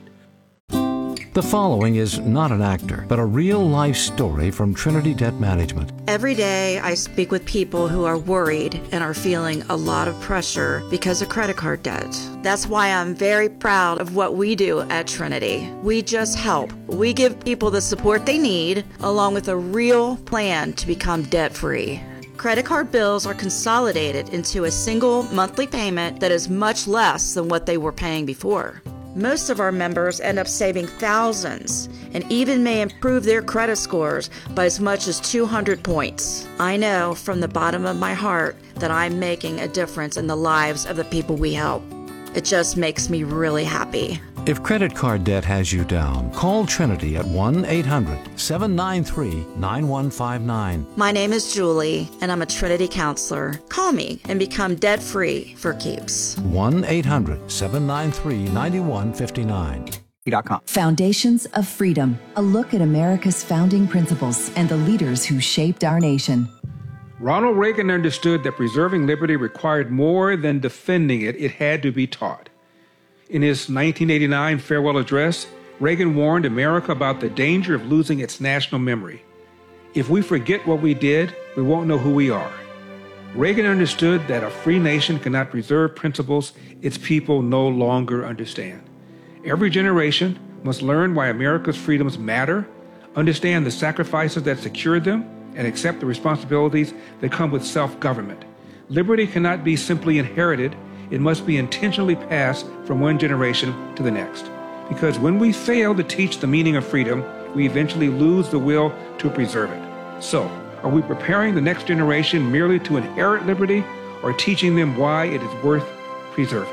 Speaker 7: The following is not an actor, but a real-life story from Trinity Debt Management.
Speaker 11: Every day I speak with people who are worried and are feeling a lot of pressure because of credit card debt. That's why I'm very proud of what we do at Trinity. We just help. We give people the support they need, along with a real plan to become debt-free. Credit card bills are consolidated into a single monthly payment that is much less than what they were paying before. Most of our members end up saving thousands and even may improve their credit scores by as much as two hundred points. I know from the bottom of my heart that I'm making a difference in the lives of the people we help. It just makes me really happy.
Speaker 7: If credit card debt has you down, call Trinity at one eight hundred seven nine three nine one five nine.
Speaker 11: My name is Julie, and I'm a Trinity counselor. Call me and become debt-free for keeps.
Speaker 7: one eight hundred seven nine three nine one five nine.
Speaker 12: Foundations of Freedom, a look at America's founding principles and the leaders who shaped our nation.
Speaker 13: Ronald Reagan understood that preserving liberty required more than defending it, it had to be taught. In his nineteen eighty-nine farewell address, Reagan warned America about the danger of losing its national memory. If we forget what we did, we won't know who we are. Reagan understood that a free nation cannot preserve principles its people no longer understand. Every generation must learn why America's freedoms matter, understand the sacrifices that secured them, and accept the responsibilities that come with self-government. Liberty cannot be simply inherited. It must be intentionally passed from one generation to the next. Because when we fail to teach the meaning of freedom, we eventually lose the will to preserve it. So, are we preparing the next generation merely to inherit liberty, or teaching them why it is worth preserving?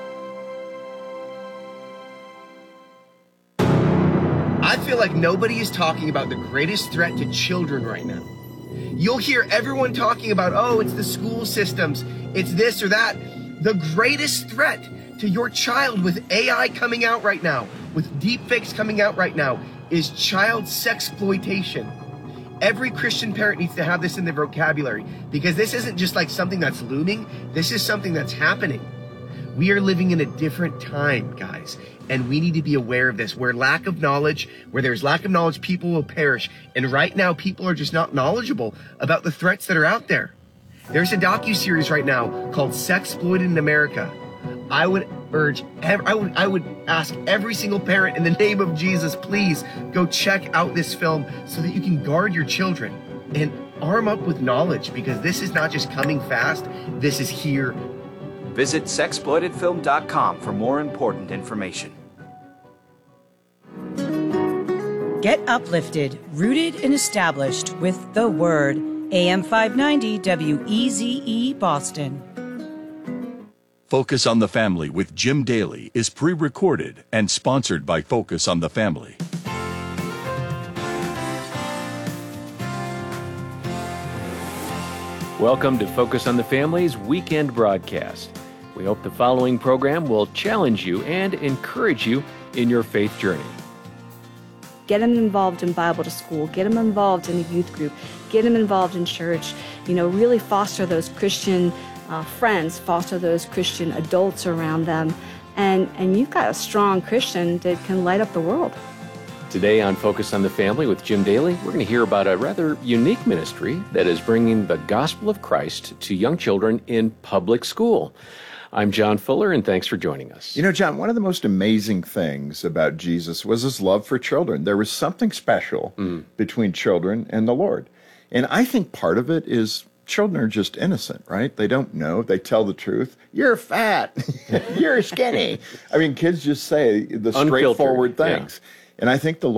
Speaker 14: I feel like nobody is talking about the greatest threat to children right now. You'll hear everyone talking about, oh, it's the school systems, it's this or that. The greatest threat to your child with A I coming out right now, with deepfakes coming out right now, is child sexploitation. Every Christian parent needs to have this in their vocabulary, because this isn't just like something that's looming. This is something that's happening. We are living in a different time, guys, and we need to be aware of this. Where lack of knowledge, where there's lack of knowledge, people will perish. And right now, people are just not knowledgeable about the threats that are out there. There's a docuseries right now called Sexploited in America. I would urge, I would, I would ask every single parent in the name of Jesus, please go check out this film so that you can guard your children and arm up with knowledge, because this is not just coming fast, this is here.
Speaker 15: Visit sexploited film dot com for more important information.
Speaker 6: Get uplifted, rooted and established with the Word. A M five ninety W E Z E Boston.
Speaker 16: Focus on the Family with Jim Daly is pre-recorded and sponsored by Focus on the Family.
Speaker 17: Welcome to Focus on the Family's weekend broadcast. We hope the following program will challenge you and encourage you in your faith journey.
Speaker 18: Get them involved in Bible to School, get them involved in a youth group, get them involved in church, you know, really foster those Christian uh, friends, foster those Christian adults around them, and, and you've got a strong Christian that can light up the world.
Speaker 17: Today on Focus on the Family with Jim Daly, we're going to hear about a rather unique ministry that is bringing the gospel of Christ to young children in public school. I'm John Fuller, and thanks for joining us.
Speaker 19: You know, John, one of the most amazing things about Jesus was his love for children. There was something special mm. between children and the Lord. And I think part of it is children are just innocent, right? They don't know. They tell the truth. You're fat. You're skinny. I mean, kids just say the straightforward things. Yeah. And I think the Lord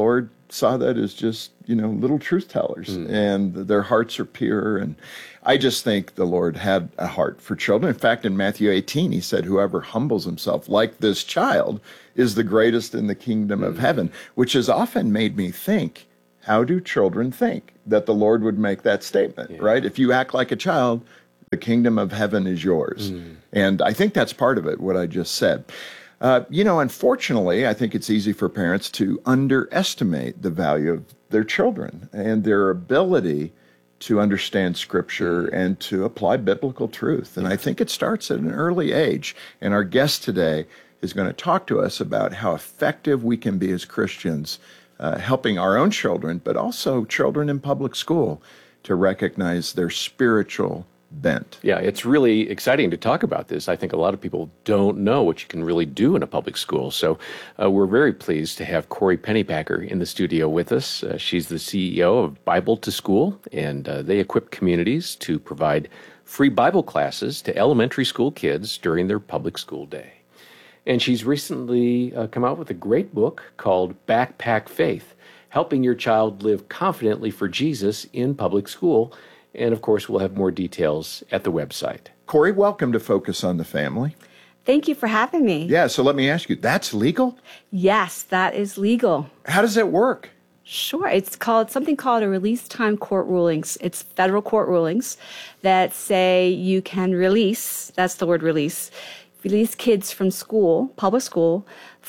Speaker 19: saw that as just, you know, little truth tellers, mm. and their hearts are pure. And I just think the Lord had a heart for children. In fact, in Matthew eighteen, he said, whoever humbles himself like this child is the greatest in the kingdom mm. of heaven, which has often made me think, how do children think that the Lord would make that statement, yeah. right? If you act like a child, the kingdom of heaven is yours. Mm. And I think that's part of it, what I just said. Uh, you know, unfortunately, I think it's easy for parents to underestimate the value of their children and their ability to understand Scripture and to apply biblical truth. And I think it starts at an early age. And our guest today is going to talk to us about how effective we can be as Christians, uh, helping our own children, but also children in public school to recognize their spiritual bent.
Speaker 17: Yeah, it's really exciting to talk about this. I think a lot of people don't know what you can really do in a public school. So uh, we're very pleased to have Corey Pennypacker in the studio with us. Uh, she's the C E O of Bible to School, and uh, they equip communities to provide free Bible classes to elementary school kids during their public school day. And she's recently uh, come out with a great book called Backpack Faith, Helping Your Child Live Confidently for Jesus in Public School. And, of course, we'll have more details at the website.
Speaker 19: Corey, welcome to Focus on the Family.
Speaker 18: Thank you for having me.
Speaker 19: Yeah, so let me ask you, that's legal?
Speaker 18: Yes, that is legal.
Speaker 19: How does it work?
Speaker 18: Sure. It's called something called a release time court rulings. It's federal court rulings that say you can release, that's the word release, release kids from school, public school,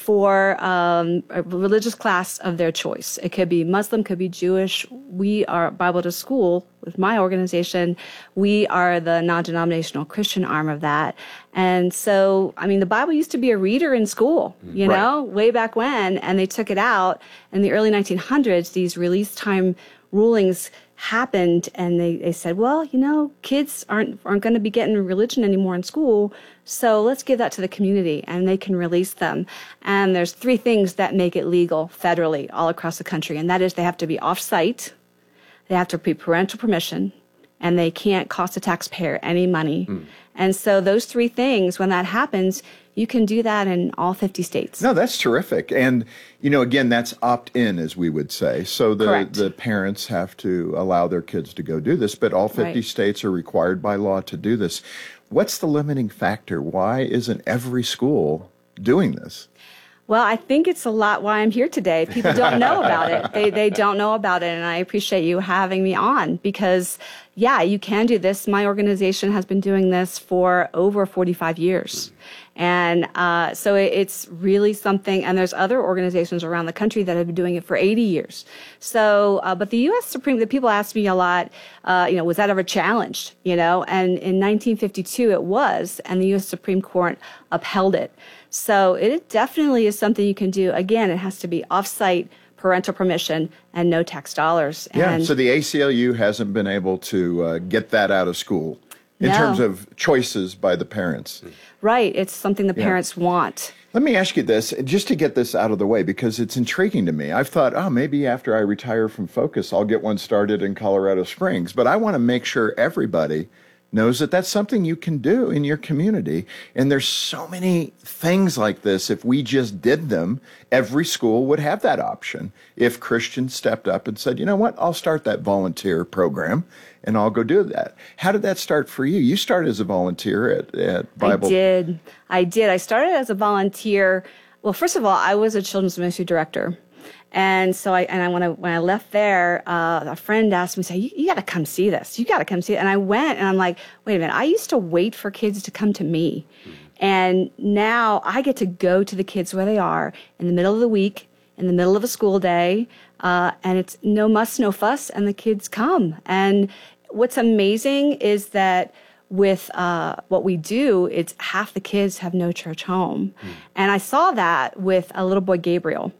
Speaker 18: for um, a religious class of their choice. It could be Muslim, could be Jewish. We are Bible to School, with my organization, we are the non-denominational Christian arm of that. And so, I mean, the Bible used to be a reader in school, you right. know, way back when, and they took it out. In the early nineteen hundreds, these release time rulings happened, and they, they said, well, you know, kids aren't aren't going to be getting religion anymore in school, so let's give that to the community, and they can release them. And there's three things that make it legal federally all across the country, and that is they have to be off-site, they have to be parental permission, and they can't cost the taxpayer any money. Mm. And so those three things, when that happens, you can do that in all fifty states.
Speaker 19: No, that's terrific. And, you know, again, that's opt-in, as we would say. So the, the parents have to allow their kids to go do this, but all fifty right. states are required by law to do this. What's the limiting factor? Why isn't every school doing this?
Speaker 18: Well, I think it's a lot why I'm here today. People don't know about it. They they don't know about it, and I appreciate you having me on because, yeah, you can do this. My organization has been doing this for over forty-five years. And uh, so it, it's really something, and there's other organizations around the country that have been doing it for eighty years. So, uh, but the U S Supreme, the people ask me a lot, uh, you know, was that ever challenged, you know? And in nineteen fifty-two it was, and the U S Supreme Court upheld it. So it definitely is something you can do. Again, it has to be off-site, parental permission, and no tax dollars.
Speaker 19: Yeah,
Speaker 18: and
Speaker 19: so the A C L U hasn't been able to uh, get that out of school in
Speaker 18: no.
Speaker 19: terms of choices by the parents.
Speaker 18: Right, it's something the
Speaker 19: yeah.
Speaker 18: parents want.
Speaker 19: Let me ask you this, just to get this out of the way, because it's intriguing to me. I've thought, oh, maybe after I retire from Focus, I'll get one started in Colorado Springs. But I want to make sure everybody knows that that's something you can do in your community. And there's so many things like this. If we just did them, every school would have that option. If Christians stepped up and said, you know what, I'll start that volunteer program and I'll go do that. How did that start for you? You started as a volunteer at, at Bible.
Speaker 18: I did. I did. I started as a volunteer. Well, first of all, I was a children's ministry director. And so I, and I, when I, when I left there, uh, a friend asked me, say, you, you got to come see this. You got to come see it. And I went and I'm like, wait a minute. I used to wait for kids to come to me. Mm-hmm. And now I get to go to the kids where they are in the middle of the week, in the middle of a school day. Uh, and it's no muss, no fuss. And the kids come. And what's amazing is that with uh, what we do, it's half the kids have no church home. Mm. And I saw that with a little boy, Gabriel.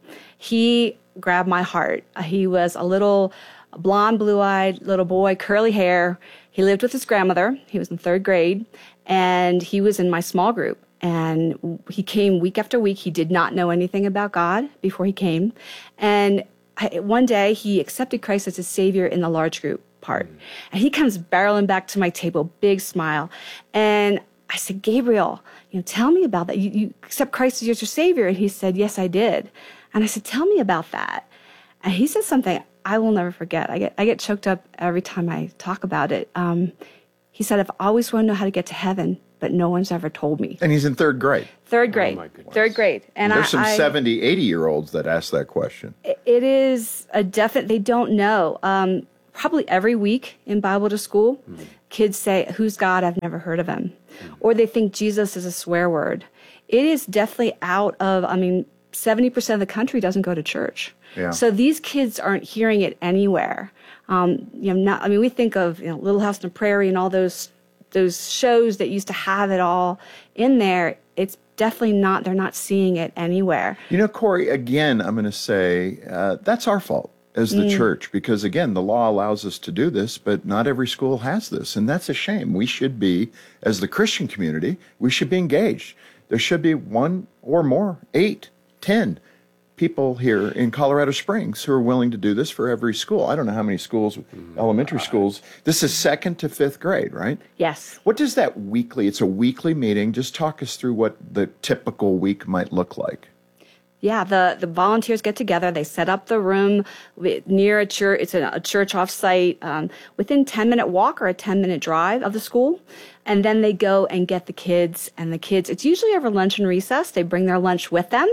Speaker 18: He grabbed my heart. He was a little blonde, blue-eyed little boy, curly hair. He lived with his grandmother. He was in third grade, and he was in my small group. And he came week after week. He did not know anything about God before he came. And I, one day, he accepted Christ as his Savior in the large group part. And he comes barreling back to my table, big smile. And I said, Gabriel, you know, tell me about that. You, you accept Christ as your Savior? And he said, yes, I did. And I said, tell me about that. And he said something I will never forget. I get I get choked up every time I talk about it. Um, he said, I've always wanted to know how to get to heaven, but no one's ever told me.
Speaker 19: And he's in third grade.
Speaker 18: Third grade. Oh my goodness. Third grade. And
Speaker 19: there's
Speaker 18: I,
Speaker 19: some
Speaker 18: I,
Speaker 19: seventy, eighty-year-olds that ask that question.
Speaker 18: It is a definite, they don't know. Um, probably every week in Bible to School, mm-hmm. kids say, who's God? I've never heard of him. Mm-hmm. Or they think Jesus is a swear word. It is definitely out of, I mean, seventy percent of the country doesn't go to church. Yeah. So these kids aren't hearing it anywhere. Um, you know, not, I mean, we think of, you know, Little House on the Prairie and all those those shows that used to have it all in there. It's definitely not, they're not seeing it anywhere.
Speaker 19: You know, Corey, again, I'm going to say uh, that's our fault as the mm. church, because again, the law allows us to do this, but not every school has this. And that's a shame. We should be, as the Christian community, we should be engaged. There should be one or more, eight, ten people here in Colorado Springs who are willing to do this for every school. I don't know how many schools, mm. elementary schools. This is second to fifth grade, right?
Speaker 18: Yes.
Speaker 19: What does that weekly, it's a weekly meeting. Just talk us through what the typical week might look like.
Speaker 18: Yeah, the, the volunteers get together. They set up the room near a church. It's a, a church off-site, um, within ten-minute walk or a ten-minute drive of the school. And then they go and get the kids. And the kids, it's usually over lunch and recess. They bring their lunch with them.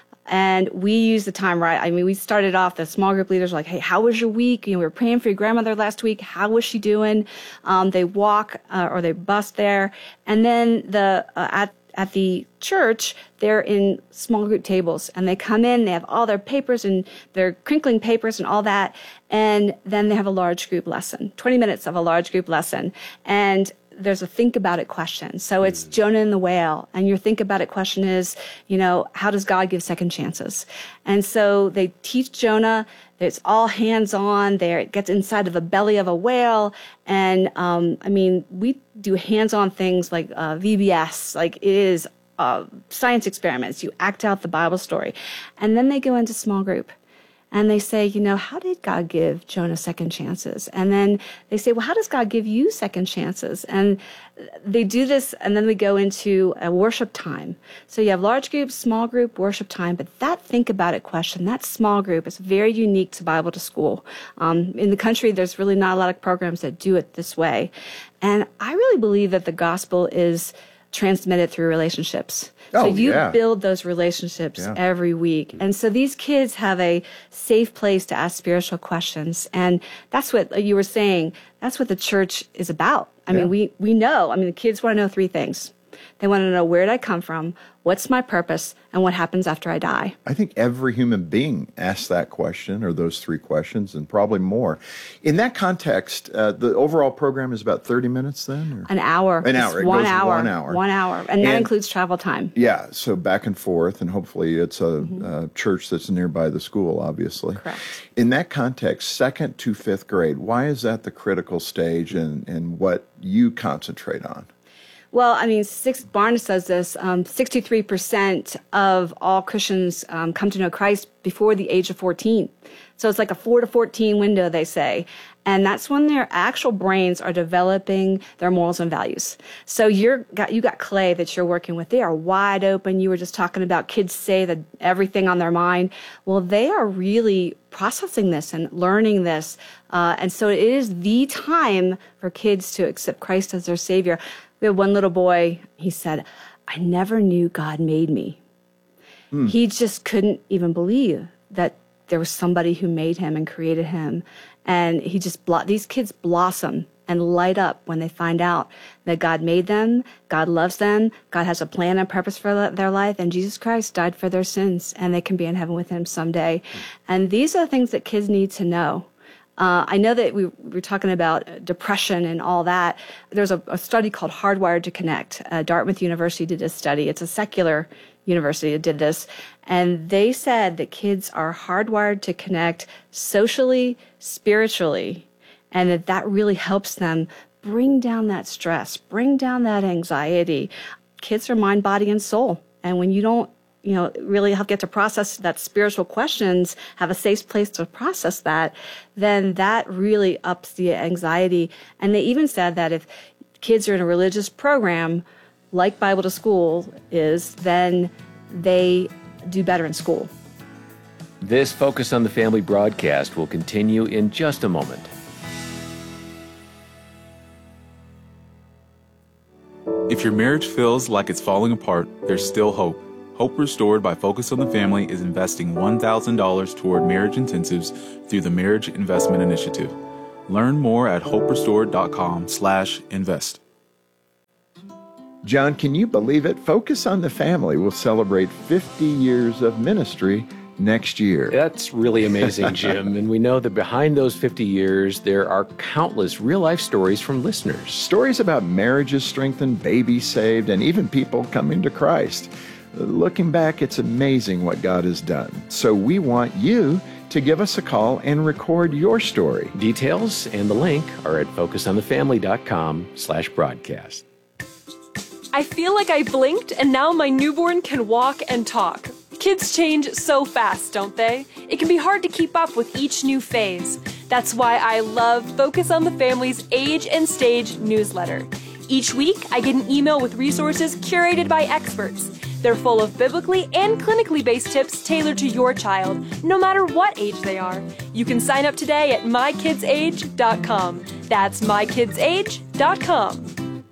Speaker 18: And we use the time right. I mean, we started off, the small group leaders were like, hey, how was your week? You know, we were praying for your grandmother last week. How was she doing? Um, they walk uh, or they bus there. And then the uh, at At the church, they're in small group tables, and they come in, they have all their papers and their crinkling papers and all that, and then they have a large group lesson, twenty minutes of a large group lesson, and there's a think about it question. So it's Jonah and the whale, and your think about it question is, you know, how does God give second chances? And so they teach Jonah. It's all hands-on. There, it gets inside of the belly of a whale, and um, I mean, we do hands-on things like uh, V B S, like it is uh, science experiments. You act out the Bible story, and then they go into small group. And they say, you know, how did God give Jonah second chances? And then they say, well, how does God give you second chances? And they do this, and then we go into a worship time. So you have large group, small group, worship time. But that think about it question, that small group is very unique to Bible to School. Um, in the country, there's really not a lot of programs that do it this way. And I really believe that the gospel is transmitted through relationships.
Speaker 19: Oh,
Speaker 18: so you
Speaker 19: yeah.
Speaker 18: build those relationships
Speaker 19: Yeah.
Speaker 18: every week. And so these kids have a safe place to ask spiritual questions. And that's what like you were saying, that's what the church is about. I
Speaker 19: Yeah.
Speaker 18: mean, we, we know, I mean, the kids want to know three things. They want to know, where did I come from? What's my purpose? And what happens after I die?
Speaker 19: I think every human being asks that question, or those three questions, and probably more. In that context, uh, the overall program is about thirty minutes then? Or?
Speaker 18: An hour.
Speaker 19: An hour. It
Speaker 18: One
Speaker 19: goes
Speaker 18: hour.
Speaker 19: one hour.
Speaker 18: One hour. And,
Speaker 19: And-
Speaker 18: that includes travel time.
Speaker 19: Yeah, so back and forth, and hopefully it's a,
Speaker 18: Mm-hmm.
Speaker 19: a church that's nearby the school, obviously.
Speaker 18: Correct.
Speaker 19: In that context, second to fifth grade, why is that the critical stage, and, and what you concentrate on?
Speaker 18: Well, I mean, six, Barnes says this, um, sixty-three percent of all Christians um, come to know Christ before the age of fourteen. So it's like a four to fourteen window, they say. And that's when their actual brains are developing their morals and values. So you're got, you got clay that you're working with. They are wide open. You were just talking about kids say that everything on their mind. Well, they are really processing this and learning this. Uh, and so it is the time for kids to accept Christ as their Savior. We had one little boy, he said, I never knew God made me. Hmm. He just couldn't even believe that there was somebody who made him and created him. And he just, blo- these kids blossom and light up when they find out that God made them, God loves them, God has a plan and purpose for their life, and Jesus Christ died for their sins, and they can be in heaven with him someday. Hmm. And these are the things that kids need to know. Uh, I know that we, we were talking about depression and all that. There's a, a study called Hardwired to Connect. Uh, Dartmouth University did this study. It's a secular university that did this. And they said that kids are hardwired to connect socially, spiritually, and that that really helps them bring down that stress, bring down that anxiety. Kids are mind, body, and soul. And when you don't you know, really help get to process that spiritual questions, have a safe place to process that, then that really ups the anxiety. And they even said that if kids are in a religious program, like Bible to School is, then they do better in school.
Speaker 17: This Focus on the Family broadcast will continue in just a moment.
Speaker 20: If your marriage feels like it's falling apart, there's still hope. Hope Restored by Focus on the Family is investing one thousand dollars toward marriage intensives through the Marriage Investment Initiative. Learn more at hoperestored.com slash invest.
Speaker 19: John, can you believe it? Focus on the Family will celebrate fifty years of ministry next year.
Speaker 17: That's really amazing, Jim. And we know that behind those fifty years, there are countless real-life stories from listeners.
Speaker 19: Stories about marriages strengthened, babies saved, and even people coming to Christ. Looking back, it's amazing what God has done. So we want you to give us a call and record your story.
Speaker 17: Details and the link are at focusonthefamily.com slash broadcast.
Speaker 21: I feel like I blinked and now my newborn can walk and talk. Kids change so fast, don't they? It can be hard to keep up with each new phase. That's why I love Focus on the Family's Age and Stage newsletter. Each week, I get an email with resources curated by experts. They're full of biblically and clinically based tips tailored to your child, no matter what age they are. You can sign up today at my kids age dot com. That's my kids age dot com.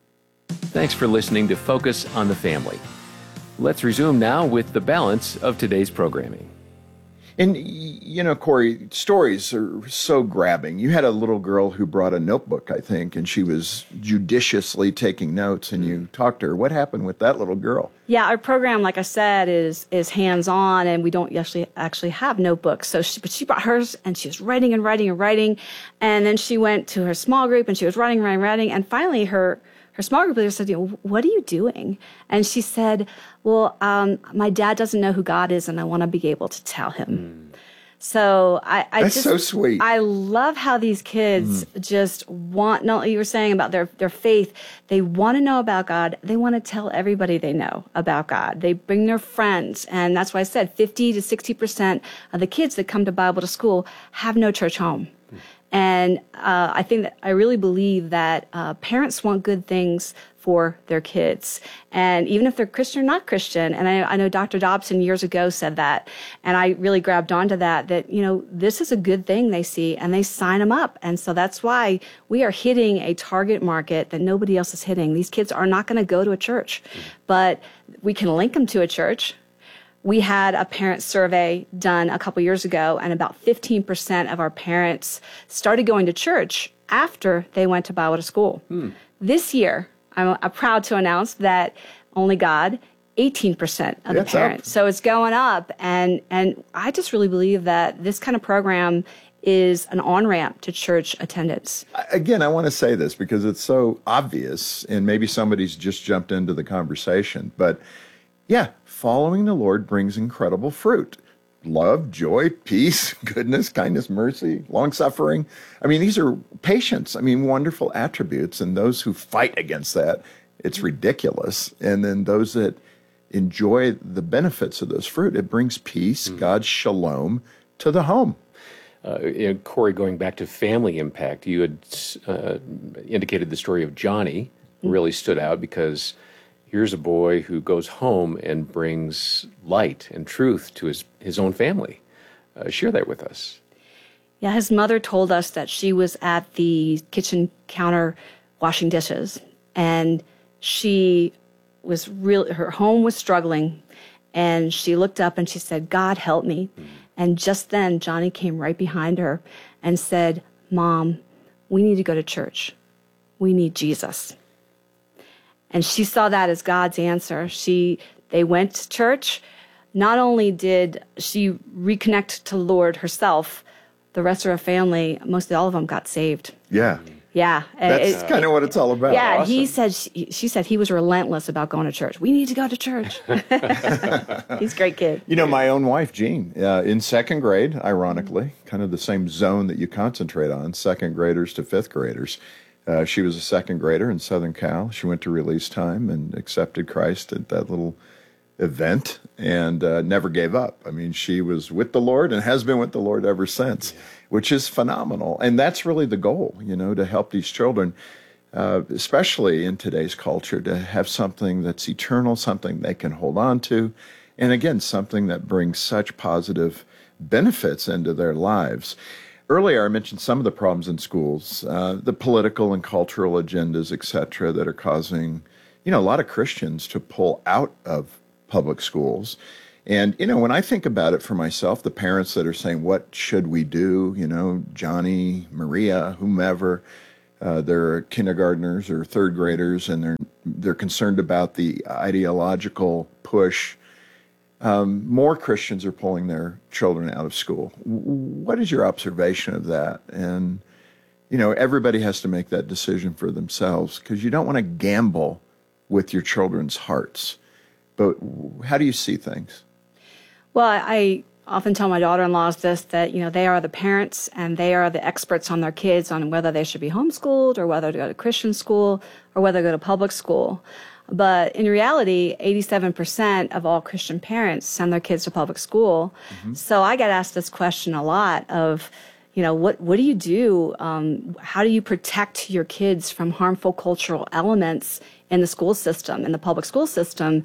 Speaker 17: Thanks for listening to Focus on the Family. Let's resume now with the balance of today's programming.
Speaker 19: And, you know, Corey, stories are so grabbing. You had a little girl who brought a notebook, I think, and she was judiciously taking notes, and you talked to her. What happened with that little girl?
Speaker 18: Yeah, our program, like I said, is is hands-on, and we don't actually actually have notebooks. So, she, but she brought hers, and she was writing and writing and writing, and then she went to her small group, and she was writing, writing, writing, and finally her her small group leader said, you know, what are you doing? And she said, well, um, my dad doesn't know who God is, and I want to be able to tell him. Mm. So I, I
Speaker 19: That's
Speaker 18: just,
Speaker 19: so sweet.
Speaker 18: I love how these kids mm. just want, no, you were saying about their, their faith. They want to know about God. They want to tell everybody they know about God. They bring their friends. And that's why I said fifty to sixty percent of the kids that come to Bible to school have no church home. Mm. And uh, I think that I really believe that uh, parents want good things for their kids. And even if they're Christian or not Christian, and I, I know Doctor Dobson years ago said that, and I really grabbed onto that, that, you know, this is a good thing they see, and they sign them up. And so that's why we are hitting a target market that nobody else is hitting. These kids are not going to go to a church, but we can link them to a church. We had a parent survey done a couple years ago, and about fifteen percent of our parents started going to church after they went to Bible to school. Hmm. This year, I'm, I'm proud to announce that only God, eighteen percent of
Speaker 19: That's
Speaker 18: the parents.
Speaker 19: up.
Speaker 18: So it's going up, and and I just really believe that this kind of program is an on-ramp to church attendance.
Speaker 19: Again, I want to say this because it's so obvious, and maybe somebody's just jumped into the conversation, but yeah, following the Lord brings incredible fruit. Love, joy, peace, goodness, kindness, mercy, long-suffering. I mean, these are patience. I mean, wonderful attributes. And those who fight against that, it's ridiculous. And then those that enjoy the benefits of those fruit, it brings peace, mm-hmm. God's shalom to the home.
Speaker 17: Uh, you know, Corey, going back to family impact, you had uh, indicated the story of Johnny mm-hmm. really stood out because here's a boy who goes home and brings light and truth to his, his own family. Uh, share that with us.
Speaker 18: Yeah, his mother told us that she was at the kitchen counter washing dishes, and she was real. Her home was struggling, and she looked up and she said, "God, help me." Mm. And just then, Johnny came right behind her and said, "Mom, we need to go to church. We need Jesus." And she saw that as God's answer. She, they went to church. Not only did she reconnect to the Lord herself, the rest of her family, mostly all of them, got saved.
Speaker 19: Yeah.
Speaker 18: Yeah.
Speaker 19: That's kind of what it's all about.
Speaker 18: Yeah.
Speaker 19: Awesome.
Speaker 18: He said, she, she said he was relentless about going to church. We need to go to church. He's a great kid.
Speaker 19: You know, my own wife, Jean, uh, in second grade, ironically, kind of the same zone that you concentrate on, second graders to fifth graders. Uh, she was a second grader in Southern Cal. She went to release time and accepted Christ at that little event and uh, never gave up. I mean, she was with the Lord and has been with the Lord ever since, yeah. which is phenomenal. And that's really the goal, you know, to help these children, uh, especially in today's culture, to have something that's eternal, something they can hold on to. And again, something that brings such positive benefits into their lives. Earlier, I mentioned some of the problems in schools, uh, the political and cultural agendas, et cetera, that are causing, you know, a lot of Christians to pull out of public schools. And, you know, when I think about it for myself, the parents that are saying, what should we do? You know, Johnny, Maria, whomever, uh, they're kindergartners or third graders, and they're, they're concerned about the ideological push. Um, more Christians are pulling their children out of school. What is your observation of that? And, you know, everybody has to make that decision for themselves, because you don't want to gamble with your children's hearts. But how do you see things?
Speaker 18: Well, I often tell my daughter-in-laws this, that, you know, they are the parents and they are the experts on their kids on whether they should be homeschooled or whether to go to Christian school or whether to go to public school. But in reality, eighty-seven percent of all Christian parents send their kids to public school. Mm-hmm. So I get asked this question a lot of, you know, what, what do you do? Um, how do you protect your kids from harmful cultural elements in the school system, in the public school system?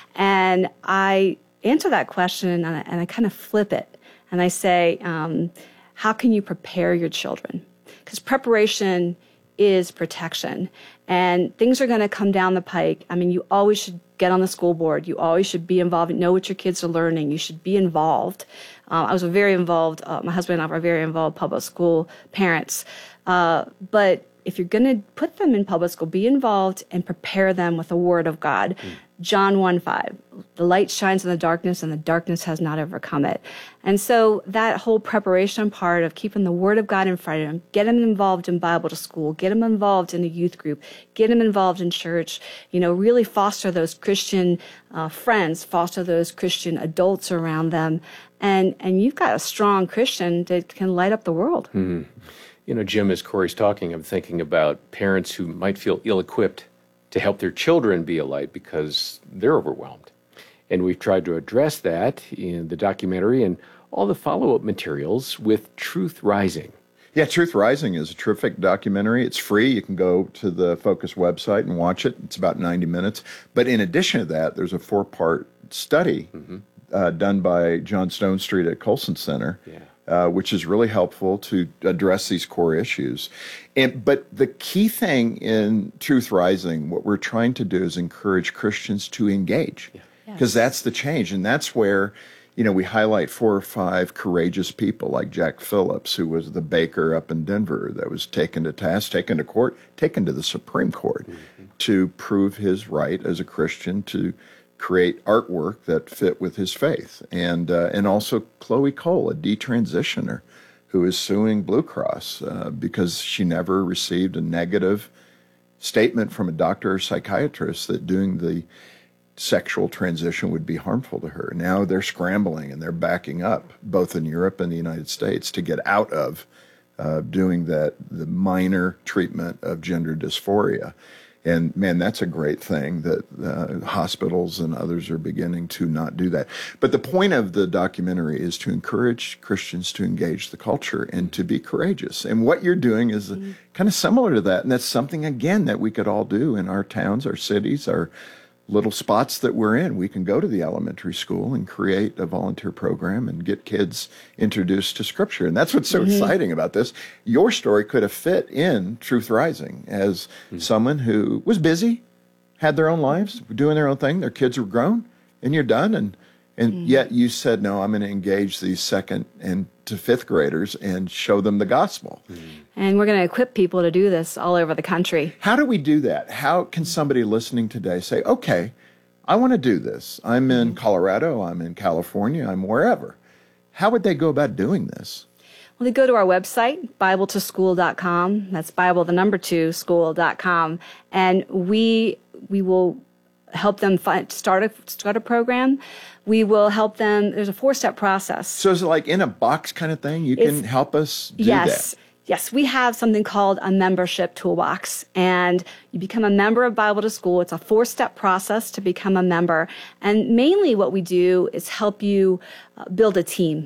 Speaker 18: And I answer that question and I, and I kind of flip it. And I say, um, how can you prepare your children? Because preparation is protection. And things are going to come down the pike. I mean, you always should get on the school board. You always should be involved, know what your kids are learning. You should be involved. Uh, I was a very involved, uh, my husband and I were very involved public school parents. Uh, but if you're going to put them in public school, be involved and prepare them with the Word of God. Mm. John one five, the light shines in the darkness and the darkness has not overcome it. And so that whole preparation part of keeping the Word of God in front of them, get them involved in Bible to school, get them involved in a youth group, get them involved in church, you know, really foster those Christian uh, friends, foster those Christian adults around them. And, and you've got a strong Christian that can light up the world.
Speaker 17: Mm-hmm. You know, Jim, as Corey's talking, I'm thinking about parents who might feel ill-equipped to help their children be a light because they're overwhelmed. And we've tried to address that in the documentary and all the follow-up materials with Truth Rising.
Speaker 19: Yeah, Truth Rising is a terrific documentary. It's free. You can go to the Focus website and watch it. It's about ninety minutes. But in addition to that, there's a four-part study mm-hmm. uh, done by John Stonestreet at Colson Center. Yeah. Uh, which is really helpful to address these core issues. And but the key thing in Truth Rising, what we're trying to do is encourage Christians to engage, because yeah. that's the change. And that's where, you know, we highlight four or five courageous people like Jack Phillips, who was the baker up in Denver that was taken to task, taken to court, taken to the Supreme Court mm-hmm. to prove his right as a Christian to create artwork that fit with his faith. And uh, and also Chloe Cole, a detransitioner, who is suing Blue Cross uh, because she never received a negative statement from a doctor or psychiatrist that doing the sexual transition would be harmful to her. Now they're scrambling and they're backing up, both in Europe and the United States, to get out of uh, doing that, the minor treatment of gender dysphoria. And, man, that's a great thing that uh, hospitals and others are beginning to not do that. But the point of the documentary is to encourage Christians to engage the culture and to be courageous. And what you're doing is mm-hmm. kind of similar to that. And that's something, again, that we could all do in our towns, our cities, our little spots that we're in. We can go to the elementary school and create a volunteer program and get kids introduced to Scripture. And that's what's so mm-hmm. exciting about this. Your story could have fit in Truth Rising as mm-hmm. someone who was busy, had their own lives, doing their own thing. Their kids were grown, and you're done. And and mm-hmm. yet you said, no, I'm going to engage these second and to fifth graders and show them the gospel. Mm-hmm.
Speaker 18: And we're going to equip people to do this all over the country.
Speaker 19: How do we do that? How can somebody listening today say, okay, I want to do this. I'm in Colorado, I'm in California, I'm wherever. How would they go about doing this?
Speaker 18: Well, they go to our website, bible to school dot com. That's Bible, the number two, school dot com. And we we will help them find, start a start a program. We will help them. There's a four-step process.
Speaker 19: So is it like in a box kind of thing? You can
Speaker 18: it's,
Speaker 19: help us do
Speaker 18: yes.
Speaker 19: that?
Speaker 18: Yes, we have something called a membership toolbox, and you become a member of Bible to School. It's a four-step process to become a member, and mainly what we do is help you uh, build a team.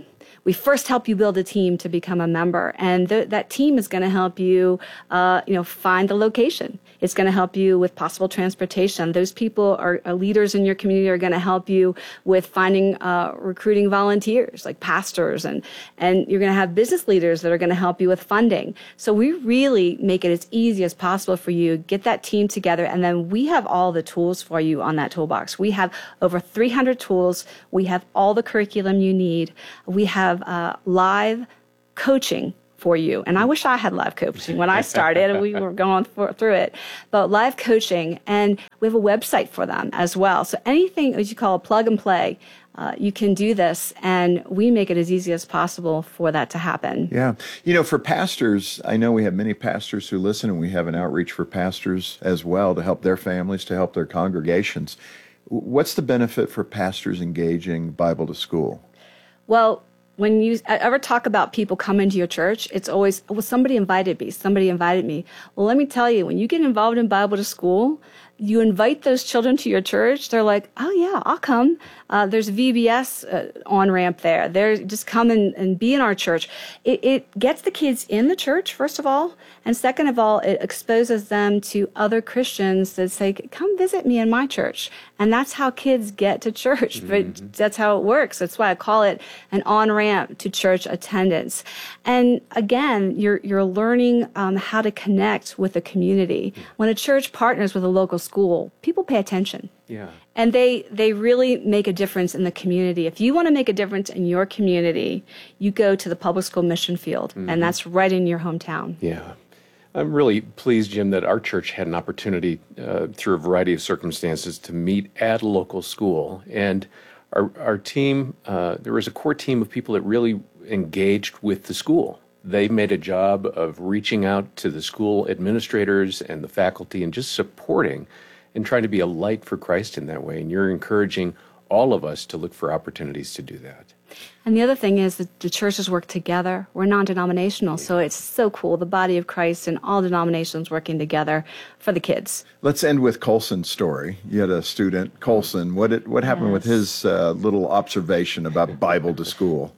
Speaker 18: we first help you build a team to become a member. And th- that team is going to help you, uh, you know, find the location. It's going to help you with possible transportation. Those people are, are leaders in your community are going to help you with finding, uh, recruiting volunteers like pastors, and, and you're going to have business leaders that are going to help you with funding. So we really make it as easy as possible for you. Get that team together, and then we have all the tools for you on that toolbox. We have over three hundred tools. We have all the curriculum you need. We have uh, live coaching for you. And I wish I had live coaching when I started and we were going for, through it. But live coaching, and we have a website for them as well. So anything as you call a plug and play, uh, you can do this, and we make it as easy as possible for that to happen.
Speaker 19: Yeah. You know, for pastors, I know we have many pastors who listen, and we have an outreach for pastors as well to help their families, to help their congregations. What's the benefit for pastors engaging Bible to school?
Speaker 18: Well, when you ever talk about people coming to your church, it's always, well, somebody invited me, somebody invited me. Well, let me tell you, when you get involved in Bible to school, you invite those children to your church, they're like, oh yeah, I'll come. Uh, there's a V B S uh, on-ramp there. They're just come and, and be in our church. It, it gets the kids in the church, first of all. And second of all, it exposes them to other Christians that say, come visit me in my church. And that's how kids get to church. Mm-hmm. But that's how it works. That's why I call it an on-ramp to church attendance. And again, you're, you're learning um, how to connect with the community. When a church partners with a local school, people pay attention.
Speaker 17: Yeah.
Speaker 18: And they, they really make a difference in the community. If you want to make a difference in your community, you go to the public school mission field, mm-hmm. and that's right in your hometown.
Speaker 17: Yeah. I'm really pleased, Jim, that our church had an opportunity uh, through a variety of circumstances to meet at a local school. And our, our team, uh, there was a core team of people that really engaged with the school. They made a job of reaching out to the school administrators and the faculty and just supporting and trying to be a light for Christ in that way. And you're encouraging all of us to look for opportunities to do that.
Speaker 18: And the other thing is that the churches work together. We're non-denominational, so it's so cool. The body of Christ and all denominations working together for the kids.
Speaker 19: Let's end with Colson's story. You had a student, Colson. What did, what happened yes. with his uh, little observation about Bible to school?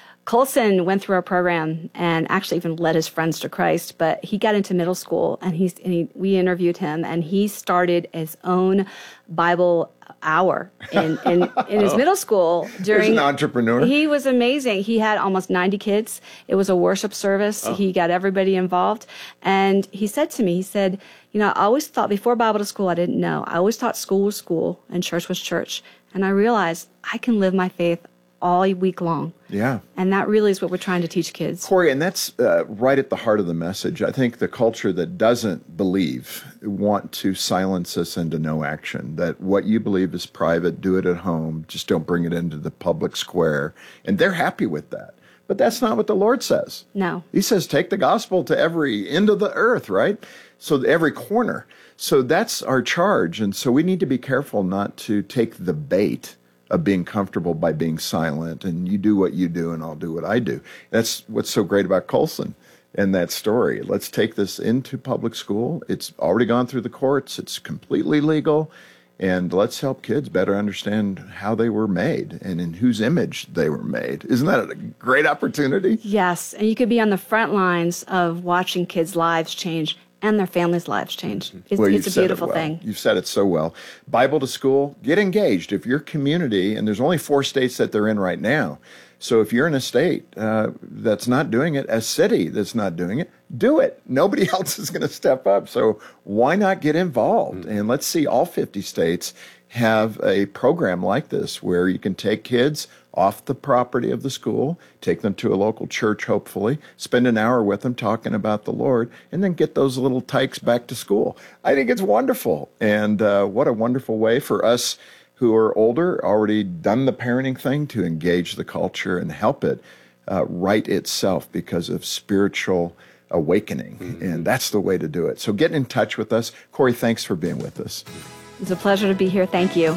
Speaker 18: Colson went through our program and actually even led his friends to Christ, but he got into middle school, and, he's, and he, we interviewed him, and he started his own Bible hour in, in, in his middle school. During,
Speaker 19: He's an entrepreneur.
Speaker 18: He was amazing. He had almost ninety kids. It was a worship service. Oh. He got everybody involved. And he said to me, he said, you know, I always thought before Bible to school, I didn't know. I always thought school was school and church was church. And I realized I can live my faith all week long.
Speaker 19: Yeah.
Speaker 18: And that really is what we're trying to teach kids.
Speaker 19: Corey, and that's uh, right at the heart of the message. I think the culture that doesn't believe want to silence us into no action, that what you believe is private, do it at home, just don't bring it into the public square. And they're happy with that. But that's not what the Lord says.
Speaker 18: No.
Speaker 19: He says, take the gospel to every end of the earth, right? So every corner. So that's our charge. And so we need to be careful not to take the bait of being comfortable by being silent, and you do what you do and I'll do what I do. That's what's so great about Colson and that story. Let's take this into public school. It's already gone through the courts. It's completely legal. And let's help kids better understand how they were made and in whose image they were made. Isn't that a great opportunity?
Speaker 18: Yes, and you could be on the front lines of watching kids' lives change and their families' lives change. It's,
Speaker 19: well,
Speaker 18: it's a beautiful
Speaker 19: it well.
Speaker 18: thing.
Speaker 19: You've said it so well. Bible to school, get engaged. If your community, and there's only four states that they're in right now, so if you're in a state uh, that's not doing it, a city that's not doing it, do it. Nobody else is going to step up. So why not get involved? Mm-hmm. And let's see all fifty states have a program like this where you can take kids off the property of the school, take them to a local church, hopefully, spend an hour with them talking about the Lord, and then get those little tykes back to school. I think it's wonderful. And uh, what a wonderful way for us who are older, already done the parenting thing, to engage the culture and help it uh, right itself because of spiritual awakening. Mm-hmm. And that's the way to do it. So get in touch with us. Corey, thanks for being with us.
Speaker 18: It's a pleasure to be here. Thank you.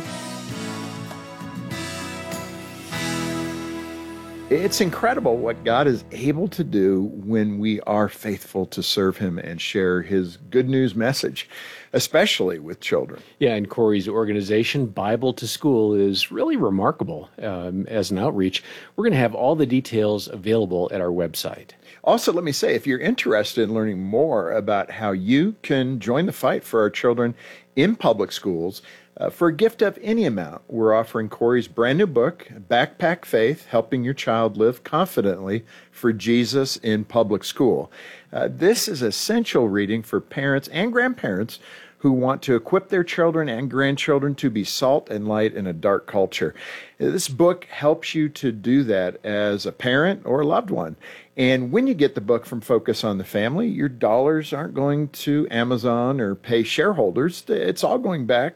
Speaker 19: It's incredible what God is able to do when we are faithful to serve Him and share His good news message. especially with children.
Speaker 17: Yeah, and Corey's organization, Bible to School, is really remarkable um, as an outreach. We're going to have all the details available at our website.
Speaker 19: Also, let me say, if you're interested in learning more about how you can join the fight for our children in public schools, uh, for a gift of any amount, we're offering Corey's brand new book, Backpack Faith, Helping Your Child Live Confidently for Jesus in Public School. Uh, this is essential reading for parents and grandparents who want to equip their children and grandchildren to be salt and light in a dark culture. This book helps you to do that as a parent or a loved one. And when you get the book from Focus on the Family, your dollars aren't going to Amazon or pay shareholders. It's all going back